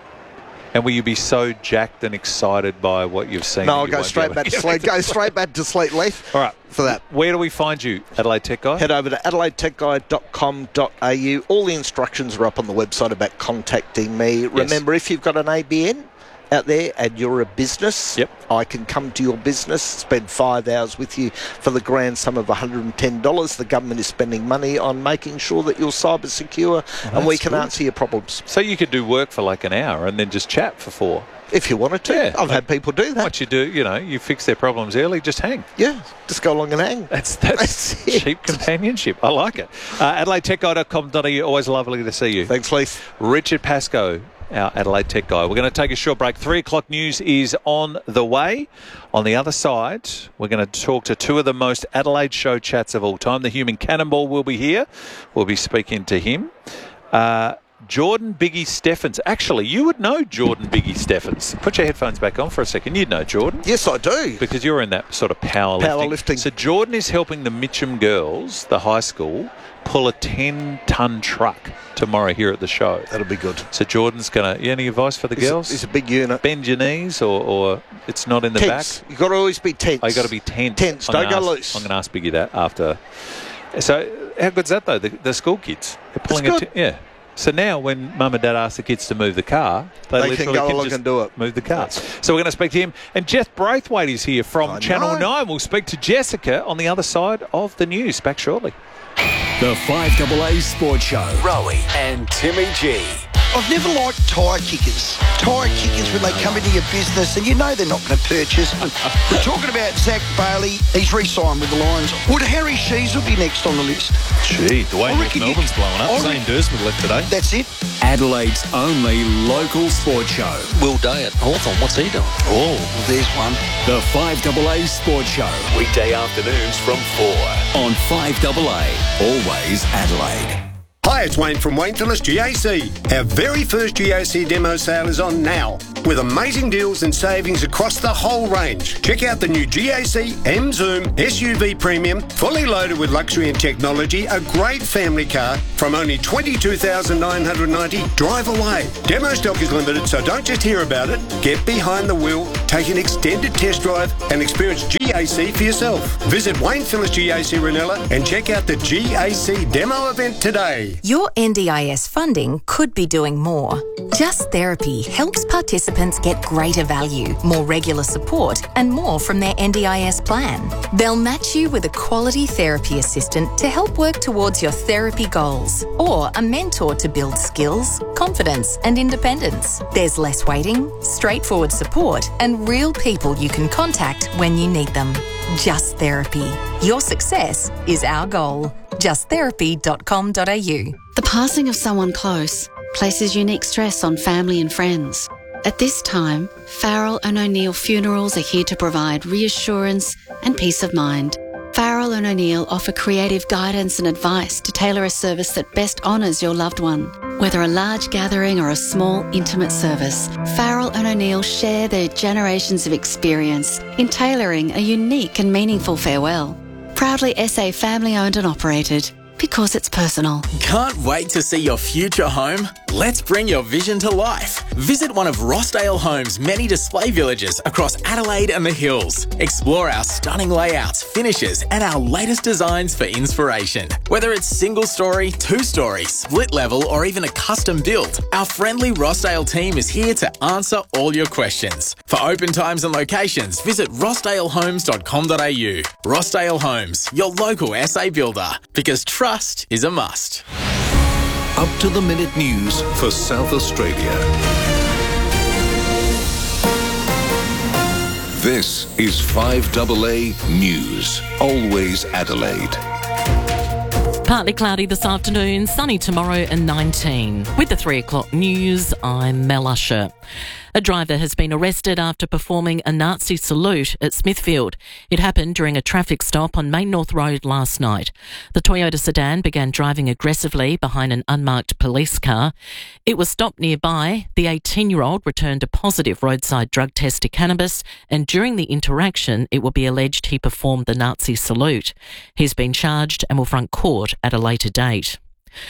And will you be so jacked and excited by what you've seen? No, that I'll you go won't be straight able back to to sleep. Go straight back to sleep, Leaf. All right. For that. Where do we find you, Adelaide Tech Guy? Head over to adelaide tech guy dot com dot a u. All the instructions are up on the website about contacting me. Yes. Remember, if you've got an A B N out there and you're a business, yep. I can come to your business, spend five hours with you for the grand sum of one hundred ten dollars. The government is spending money on making sure that you're cyber secure Oh, and we that's can good. answer your problems. So you could do work for like an hour and then just chat for four. If you wanted to. Yeah. I've had people do that. What you do, you know, you fix their problems early, just hang. Yeah, just go along and hang. That's that's, cheap companionship. I like it. Uh, adelaide tech guy dot com dot a u. Always lovely to see you. Thanks, Leith. Richard Pascoe, our Adelaide Tech Guy. We're going to take a short break. Three o'clock news is on the way. On the other side, we're going to talk to two of the most Adelaide show chats of all time. The Human Cannonball will be here. We'll be speaking to him. Uh, Jordan Biggie Steffens. Actually, you would know Jordan Biggie Steffens. Put your headphones back on for a second. You'd know Jordan. Yes, I do. Because you're in that sort of powerlifting. Powerlifting. So Jordan is helping the Mitcham girls, the high school, pull a ten-ton truck tomorrow here at the show. That'll be good. So Jordan's going to... Any advice for the He's a- girls? he's a big unit. Bend your knees or, or it's not in the Tense. back? You've got to always be tense. Oh, you got to be tense. Tense. I'm Don't gonna go ask- loose. I'm going to ask Biggie that after. So how good's that, though? The, the school kids. They're pulling It's a good. t- Yeah. So now when Mum and Dad ask the kids to move the car, they, They can literally go along just and do it. move the car. So we're going to speak to him. And Jeff Braithwaite is here from I Channel know. nine. We'll speak to Jessica on the other side of the news. Back shortly. The five A A Sports Show. Rowie and Timmy G. I've never liked tyre kickers. Tyre kickers when they come into your business and you know they're not going to purchase. We're talking about Zach Bailey. He's re-signed with the Lions. Would Harry Sheezel be next on the list? Gee, the way I reckon you- Melbourne's blowing up. I Zane reckon- Dursman left today. That's it. Adelaide's only local sports show. Will Day at Hawthorn, what's he doing? Oh, Well, there's one. the five A A Sports Show. Weekday afternoons from four. On five A A. Always Adelaide. Hi, Hi, it's Wayne from Wayne Phillips G A C. Our very first G A C demo sale is on now, with amazing deals and savings across the whole range. Check out the new G A C M Zoom S U V Premium, fully loaded with luxury and technology, a great family car from only twenty-two thousand nine hundred ninety dollars. Drive away. Demo stock is limited, so don't just hear about it. Get behind the wheel, take an extended test drive and experience G A C for yourself. Visit Wayne Phillips G A C Ranella and check out the G A C demo event today. Your N D I S funding could be doing more. Just Therapy helps participants get greater value, more regular support and more from their N D I S plan. They'll match you with a quality therapy assistant to help work towards your therapy goals, or a mentor to build skills, confidence and independence. There's less waiting, straightforward support and real people you can contact when you need them. Just Therapy. Your success is our goal. just therapy dot com dot a u. The passing of someone close places unique stress on family and friends. At this time, Farrell and O'Neill Funerals are here to provide reassurance and peace of mind. Farrell and O'Neill offer creative guidance and advice to tailor a service that best honours your loved one. Whether a large gathering or a small, intimate service, Farrell and O'Neill share their generations of experience in tailoring a unique and meaningful farewell. Proudly S A family-owned and operated, because it's personal. Can't wait to see your future home? Let's bring your vision to life. Visit one of Rossdale Homes' many display villages across Adelaide and the Hills. Explore our stunning layouts, finishes, and our latest designs for inspiration. Whether it's single story, two story, split level, or even a custom build, our friendly Rossdale team is here to answer all your questions. For open times and locations, visit rossdale homes dot com dot a u. Rossdale Homes, your local S A builder, because trust is a must. Up to the minute news for South Australia. This is five A A News. Always Adelaide. Partly cloudy this afternoon, sunny tomorrow and nineteen. With the three o'clock news, I'm Mel Usher. A driver has been arrested after performing a Nazi salute at Smithfield. It happened during a traffic stop on Main North Road last night. The Toyota sedan began driving aggressively behind an unmarked police car. It was stopped nearby. The eighteen-year-old returned a positive roadside drug test to cannabis, and during the interaction, it will be alleged he performed the Nazi salute. He's been charged and will front court at a later date.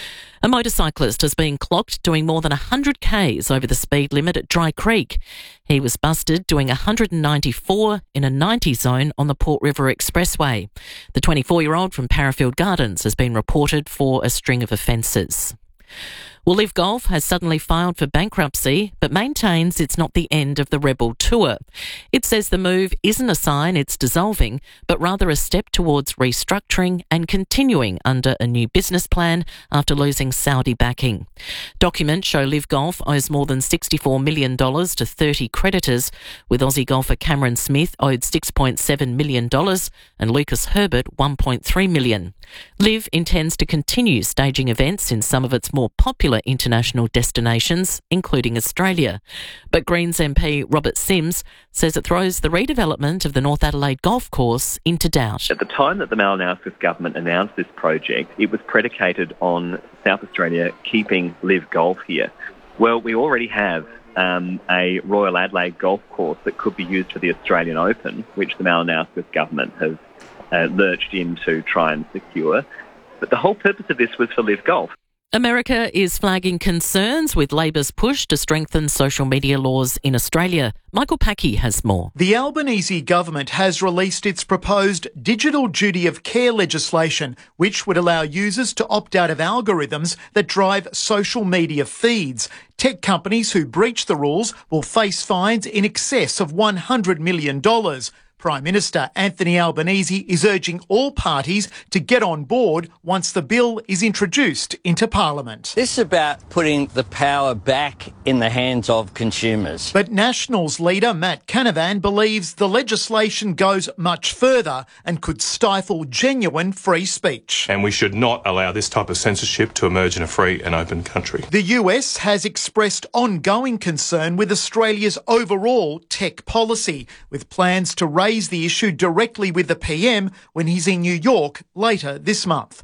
A motorcyclist has been clocked doing more than one hundred kays over the speed limit at Dry Creek. He was busted doing one hundred ninety-four in a ninety zone on the Port River Expressway. The twenty-four-year-old from Parafield Gardens has been reported for a string of offences. Well, Liv Golf has suddenly filed for bankruptcy, but maintains it's not the end of the Rebel Tour. It says the move isn't a sign it's dissolving, but rather a step towards restructuring and continuing under a new business plan after losing Saudi backing. Documents show Liv Golf owes more than sixty-four million dollars to thirty creditors, with Aussie golfer Cameron Smith owed six point seven million dollars and Lucas Herbert one point three million dollars. Liv intends to continue staging events in some of its more popular international destinations, including Australia. But Greens M P Robert Sims says it throws the redevelopment of the North Adelaide golf course into doubt. At the time that the Malinowskis government announced this project, it was predicated on South Australia keeping Liv Golf here. Well, we already have um, a Royal Adelaide golf course that could be used for the Australian Open, which the Malinowskis government has uh, lurched in to try and secure. But the whole purpose of this was for Liv Golf. America is flagging concerns with Labor's push to strengthen social media laws in Australia. Michael Packey has more. The Albanese government has released its proposed digital duty of care legislation, which would allow users to opt out of algorithms that drive social media feeds. Tech companies who breach the rules will face fines in excess of one hundred million dollars. Prime Minister Anthony Albanese is urging all parties to get on board once the bill is introduced into Parliament. This is about putting the power back in the hands of consumers. But Nationals leader Matt Canavan believes the legislation goes much further and could stifle genuine free speech. And we should not allow this type of censorship to emerge in a free and open country. The U S has expressed ongoing concern with Australia's overall tech policy, with plans to raise the issue directly with the P M when he's in New York later this month.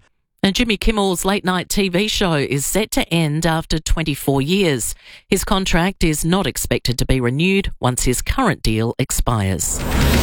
And Jimmy Kimmel's late-night T V show is set to end after twenty-four years. His contract is not expected to be renewed once his current deal expires.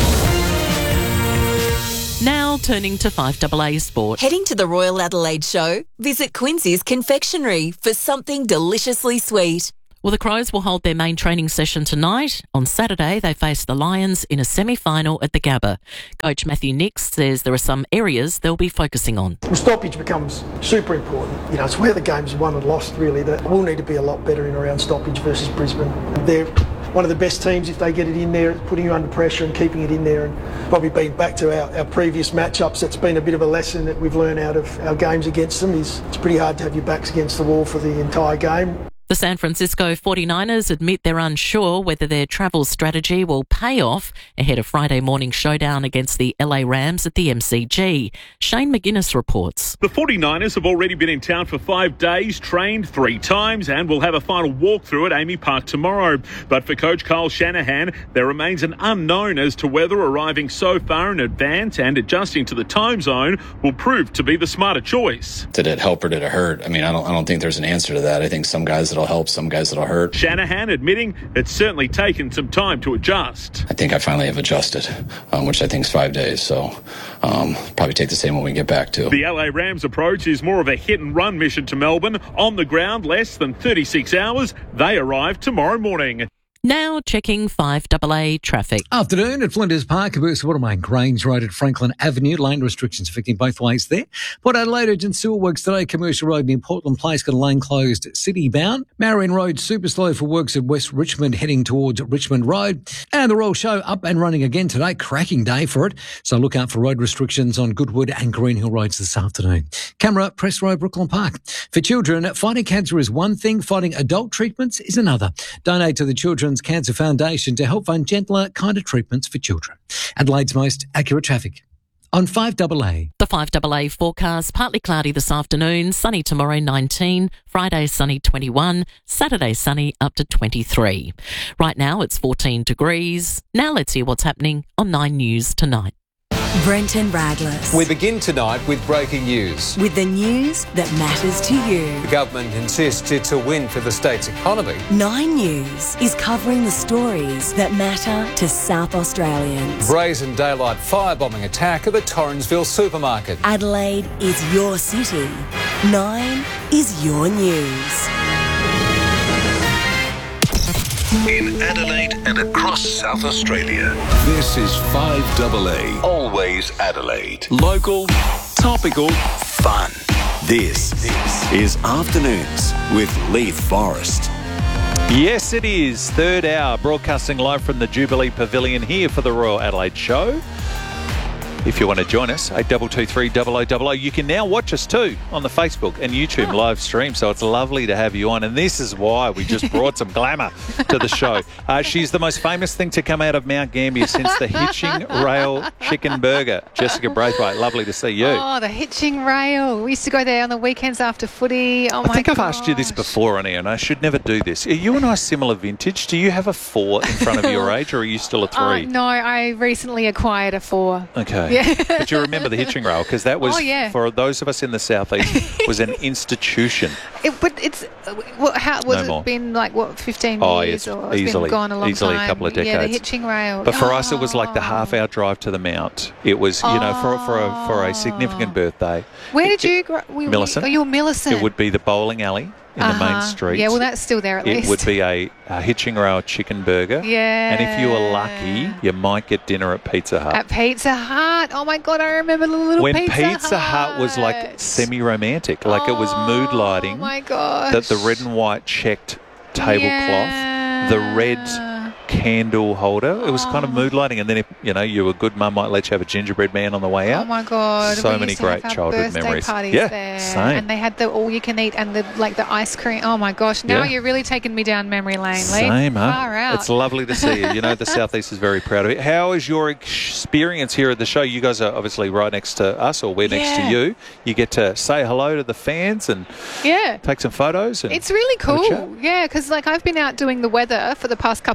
Now turning to five A A Sport. Heading to the Royal Adelaide Show? Visit Quincy's Confectionery for something deliciously sweet. Well, the Crows will hold their main training session tonight. On Saturday, they face the Lions in a semi-final at the Gabba. Coach Matthew Nix says there are some areas they'll be focusing on. Well, stoppage becomes super important. You know, it's where the game's won and lost, really. That we'll need to be a lot better in around stoppage versus Brisbane. They're one of the best teams if they get it in there, putting you under pressure and keeping it in there. And probably being back to our, our previous matchups, that's been a bit of a lesson that we've learned out of our games against them. Is it's pretty hard to have your backs against the wall for the entire game. The San Francisco forty-niners admit they're unsure whether their travel strategy will pay off ahead of Friday morning showdown against the L A Rams at the M C G. Shane McGuinness reports. The forty-niners have already been in town for five days, trained three times, and will have a final walkthrough at Amy Park tomorrow. But for coach Kyle Shanahan, there remains an unknown as to whether arriving so far in advance and adjusting to the time zone will prove to be the smarter choice. Did it help or did it hurt? I mean, I don't, I don't think there's an answer to that. I think some guys that help, some guys that'll hurt. Shanahan admitting it's certainly taken some time to adjust. I think I finally have adjusted, um, which I think is five days. So um, probably take the same when we get back to. The L A Rams approach is more of a hit and run mission to Melbourne. On the ground, less than thirty-six hours. They arrive tomorrow morning. Now checking five A A traffic. Afternoon at Flinders Park, Bursa Watermain, Grange Road at Franklin Avenue. Lane restrictions affecting both ways there. Port Adelaide urgent sewer works today. Commercial Road near Portland Place got a lane closed city bound. Marion Road super slow for works at West Richmond heading towards Richmond Road. And the Royal Show up and running again today. Cracking day for it. So look out for road restrictions on Goodwood and Greenhill Roads this afternoon. Camera, Press Road, Brooklyn Park. For children, fighting cancer is one thing. Fighting adult treatments is another. Donate to the Children's Cancer Foundation to help fund gentler, kinder treatments for children. Adelaide's most accurate traffic on five A A. The five A A forecast, partly cloudy this afternoon, sunny tomorrow nineteen, Friday sunny twenty-one, Saturday sunny up to twenty-three. Right now it's fourteen degrees. Now let's hear what's happening on Nine News tonight. Brenton Radless. We begin tonight with breaking news. With the news that matters to you. The government insists it's a win for the state's economy. Nine News is covering the stories that matter to South Australians. Brazen daylight firebombing attack at the Torrensville supermarket. Adelaide is your city. Nine is your news. In Adelaide and across South Australia, this is five A A. Always Adelaide. Local, topical, fun. This, this is Afternoons with Leith Forrest. Yes, it is. Third hour, broadcasting live from the Jubilee Pavilion here for the Royal Adelaide Show. If you want to join us, eight two two three double oh double oh. You can now watch us too on the Facebook and YouTube oh. live stream, so it's lovely to have you on. And this is why we just brought some glamour to the show. Uh, she's the most famous thing to come out of Mount Gambier since the Hitching Rail Chicken Burger. Jessica Braithwaite, lovely to see you. Oh, the Hitching Rail. We used to go there on the weekends after footy. Oh, my I think gosh. I've asked you this before on air, and I should never do this. Are you and I similar vintage? Do you have a four in front of your age, or are you still a three? Uh, no, I recently acquired a four. Okay. Yeah. But you remember the Hitching Rail, because that was, oh, yeah. for those of us in the southeast, was an institution. It, but it's, what, how, was no it been like, what, fifteen oh, years? It's or it's easily, been gone a long easily time? a couple of decades. Yeah, the Hitching Rail. But for oh. us, it was like the half-hour drive to the Mount. It was, you oh. know, for, for, a, for a significant birthday. Where did you grow? We, Millicent. Oh, you were Millicent. It would be the bowling alley in uh-huh. the main street. Yeah, well, that's still there at it least. It would be a, a Hitching Rail chicken burger. Yeah. And if you were lucky, you might get dinner at Pizza Hut. At Pizza Hut. Oh, my God, I remember the little when Pizza, Pizza Hut. Hut was like semi-romantic, like oh, it was mood lighting. Oh, my gosh. That the red and white checked tablecloth, yeah. the red candle holder. It was kind of mood lighting, and then if you know you were a good mum, might let you have a gingerbread man on the way out. Oh my God! So we many used to great have childhood memories. Parties yeah, there. same. And they had the all you can eat and the like the ice cream. Oh my gosh! Now yeah. you're really taking me down memory lane, Lee. Same, huh? Far out. It's lovely to see you. You know the southeast is very proud of it. How is your experience here at the show? You guys are obviously right next to us, or we're next yeah. to you. You get to say hello to the fans and yeah, take some photos. And it's really cool. Yeah, because like I've been out doing the weather for the past couple of days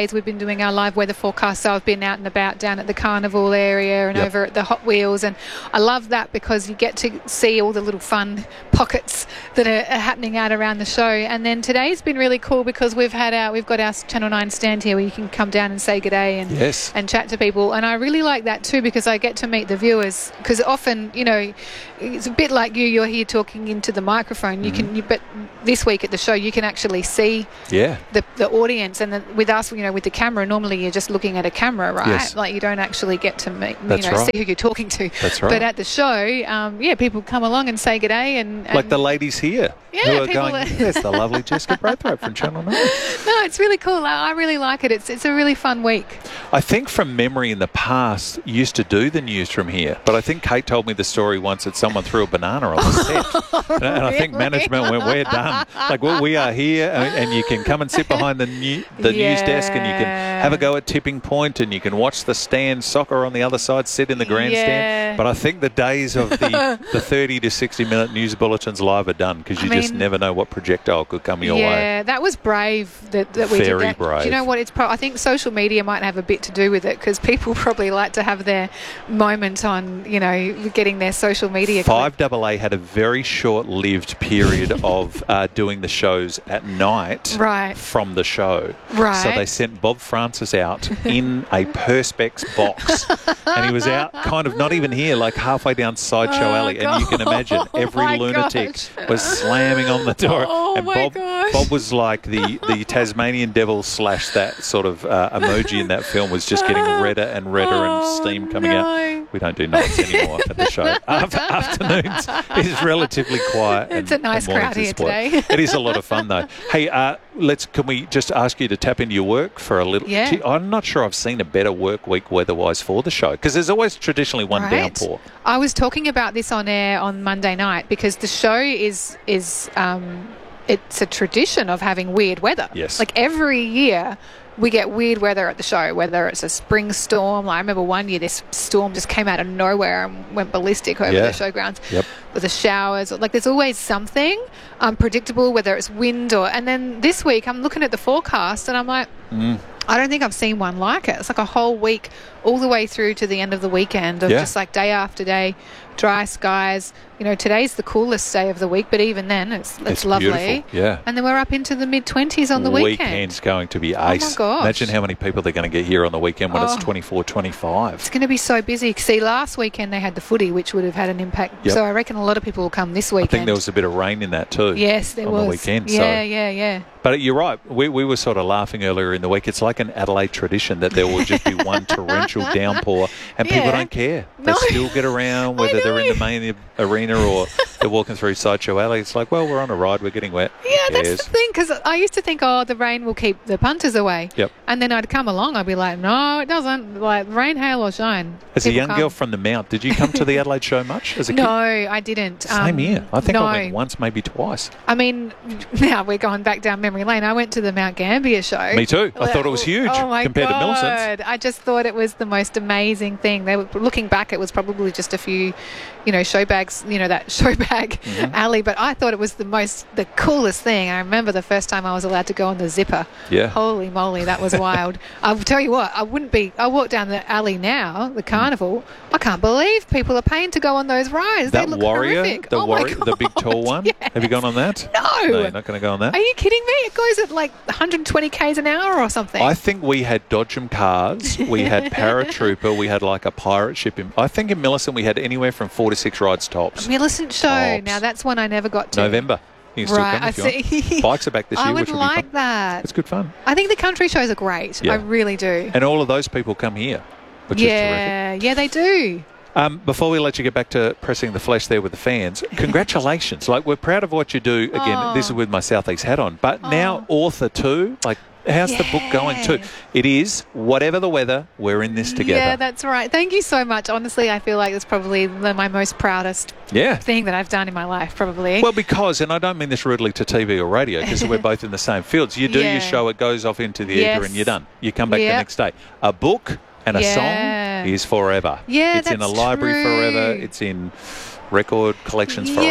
days we've been doing our live weather forecast. So I've been out and about down at the carnival area and Yep. over at the Hot Wheels, and I love that because you get to see all the little fun pockets that are, are happening out around the show. And then today's been really cool because we've had our we've got our Channel nine stand here where you can come down and say good day and Yes. and chat to people. And I really like that too because I get to meet the viewers, because often, you know, it's a bit like you you're here talking into the microphone. You Mhm. can you, but this week at the show you can actually see Yeah. the the audience, and the, with us, you know, with the camera, normally you're just looking at a camera, right? Yes. Like you don't actually get to meet, you That's know, right. see who you're talking to. That's right. But at the show, um, yeah, people come along and say good day, and, and Like the ladies here Yeah, who are people going, are- there's the lovely Jessica Braithwaite from Channel nine. no, it's really cool. I, I really like it. It's it's a really fun week. I think from memory in the past, you used to do the news from here. But I think Kate told me the story once that someone threw a banana on the set. and, and I think management went, we're done. Like, well, we are here, and, and you can come and sit behind the, new, the Yeah. news desk, and you can have a go at Tipping Point, and you can watch the stand, soccer on the other side, sit in the grandstand. Yeah. But I think the days of the, the thirty to sixty minute news bulletins live are done, because you I just mean- never know what projectile could come your way. Yeah, that was brave that, that we Very did that. brave. Do you know what? It's pro- I think social media might have a bit to do with it, because people probably like to have their moment on, you know, getting their social media. Five Double A had a very short-lived period of uh, doing the shows at night Right. from the show. Right. So they sent Bob Francis out in a Perspex box, and he was out kind of not even here, like halfway down Sideshow Oh, Alley, and you can imagine God. every Oh, my lunatic gosh. was slamming on the door, Oh, and my Bob gosh. Bob was like the the Tasmanian devil slash that sort of uh, emoji in that film was just getting redder and redder and steam coming no. out. We don't do nights anymore at the show. Af- Afternoons is relatively quiet. It's and, a nice and mornings crowd here is quiet. today. It is a lot of fun though. Hey, uh, let's can we just ask you to tap into your work for a little? Yeah. Gee, I'm not sure I've seen a better work week weather-wise for the show, because there's always traditionally one Right. downpour. I was talking about this on air on Monday night because the show is is um, it's a tradition of having weird weather. Yes. Like every year we get weird weather at the show, whether it's a spring storm. Like I remember one year this storm just came out of nowhere and went ballistic over Yeah. the showgrounds. Yep. With the showers. Like there's always something unpredictable, whether it's wind or... And then this week I'm looking at the forecast and I'm like... Mm. I don't think I've seen one like it. It's like a whole week all the way through to the end of the weekend of Yeah. just like day after day, dry skies. You know, today's the coolest day of the week, but even then it's it's, It's lovely. beautiful, yeah. And then we're up into the mid-twenties on the weekend. Weekend's going to be Oh my ace. gosh. Imagine how many people they're going to get here on the weekend when Oh. it's twenty-four, twenty-five. It's going to be so busy. See, last weekend they had the footy, which would have had an impact. Yep. So I reckon a lot of people will come this I weekend. think there was a bit of rain in that too. Yes, there on was. the weekend. Yeah, so. yeah, yeah. But you're right. We, we were sort of laughing earlier in the week. It's like an Adelaide tradition that there will just be one torrential downpour, and people Yeah. don't care. They No. still get around, whether they're in the main arena or they're walking through Sideshow Alley. It's like, well, we're on a ride. We're getting wet. Yeah, Who that's cares? the thing, because I used to think, oh, the rain will keep the punters away. Yep. And then I'd come along, I'd be like, no, it doesn't. Like, rain, hail or shine. As a people young come. girl from the Mount, did you come to the Adelaide show much as a No, kid? I didn't. Same Um, here. I think no. I went once, maybe twice. I mean, now we're going back down memory lane. I went to the Mount Gambier show. Me too. I thought it was huge Oh my compared to God. Millicent's. I just thought it was the most amazing thing. They were looking back, it was probably just a few, you know, show bags, you know, that show bag Mhm. alley. But I thought it was the most, the coolest thing. I remember the first time I was allowed to go on the zipper. Yeah. Holy moly, that was wild. I'll tell you what, I wouldn't be. I walk down the alley now, the carnival. I can't believe people are paying to go on those rides. That they look warrior, horrific. the oh my warrior, the big tall one. Have you gone on that? No. No, you're not going to go on that. Are you kidding me? It goes at like one hundred twenty kays an hour or something. I think we had Dodgem cars, we had Paratrooper, we had like a pirate ship. In, I think in Millicent we had anywhere from four to six rides tops. Millicent show. Tops. Now that's one I never got to. November. You can still Right, come if I you see. want. Bikes are back this year, I would which will like be fun. that. It's good fun. I think the country shows are great. Yeah. I really do. And all of those people come here, which is terrific. yeah, yeah, they do. Um, before we let you get back to pressing the flesh there with the fans, congratulations. Like, we're proud of what you do. Again, Oh. this is with my South East hat on. But now author too. Like, how's the book going too? It is, whatever the weather, we're in this together. Yeah, that's right. Thank you so much. Honestly, I feel like it's probably the, my most proudest Yeah. thing that I've done in my life, probably. Well, because, and I don't mean this rudely to T V or radio, because we're both in the same fields. You do Yeah. your show, it goes off into the Yes. ether, and you're done. You come back the Yep. next day. A book and a Yeah. song is forever. Yeah, it's in a that's library true. forever. It's in record collections forever. Yeah,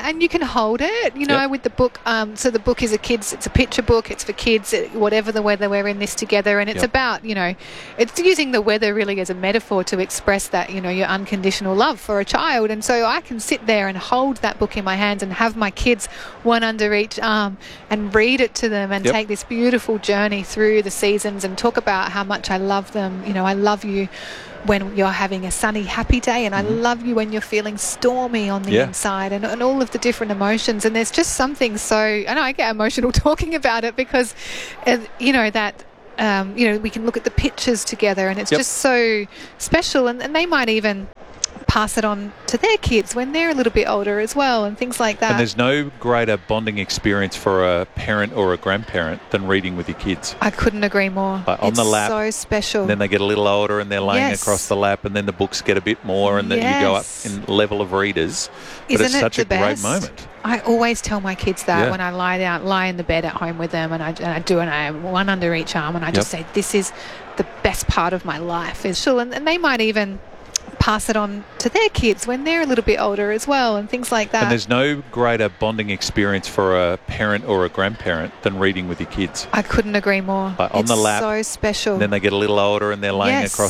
Yeah, and you can hold it, you know, Yep. with the book. Um, so the book is a kids, it's a picture book. It's for kids, it- whatever the weather, we're in this together. And it's Yep. about, you know, it's using the weather really as a metaphor to express that, you know, your unconditional love for a child. And so I can sit there and hold that book in my hands and have my kids one under each arm and read it to them and Yep. take this beautiful journey through the seasons and talk about how much I love them. You know, I love you when you're having a sunny, happy day, and I love you when you're feeling stormy on the Yeah. inside, and, and all of the different emotions. And there's just something so, I know I get emotional talking about it because, uh, you know, that, um, you know, we can look at the pictures together, and it's Yep. just so special. And, and they might even pass it on to their kids when they're a little bit older as well, and things like that. And there's no greater bonding experience for a parent or a grandparent than reading with your kids. I couldn't agree more. Like on it's the lap. so special. And then they get a little older and they're laying Yes. across the lap, and then the books get a bit more, and then you go up Yes. in level of readers. But Isn't it's it such the a great best? moment. I always tell my kids that Yeah. when I lie down, lie in the bed at home with them, and I, and I do, and I have one under each arm, and I just Yep. say, this is the best part of my life. Is sure, and, and they might even pass it on to their kids when they're a little bit older as well, and things like that. And there's no greater bonding experience for a parent or a grandparent than reading with your kids. I couldn't agree more. Like on it's the lap. so special. And then they get a little older and they're laying Yes. across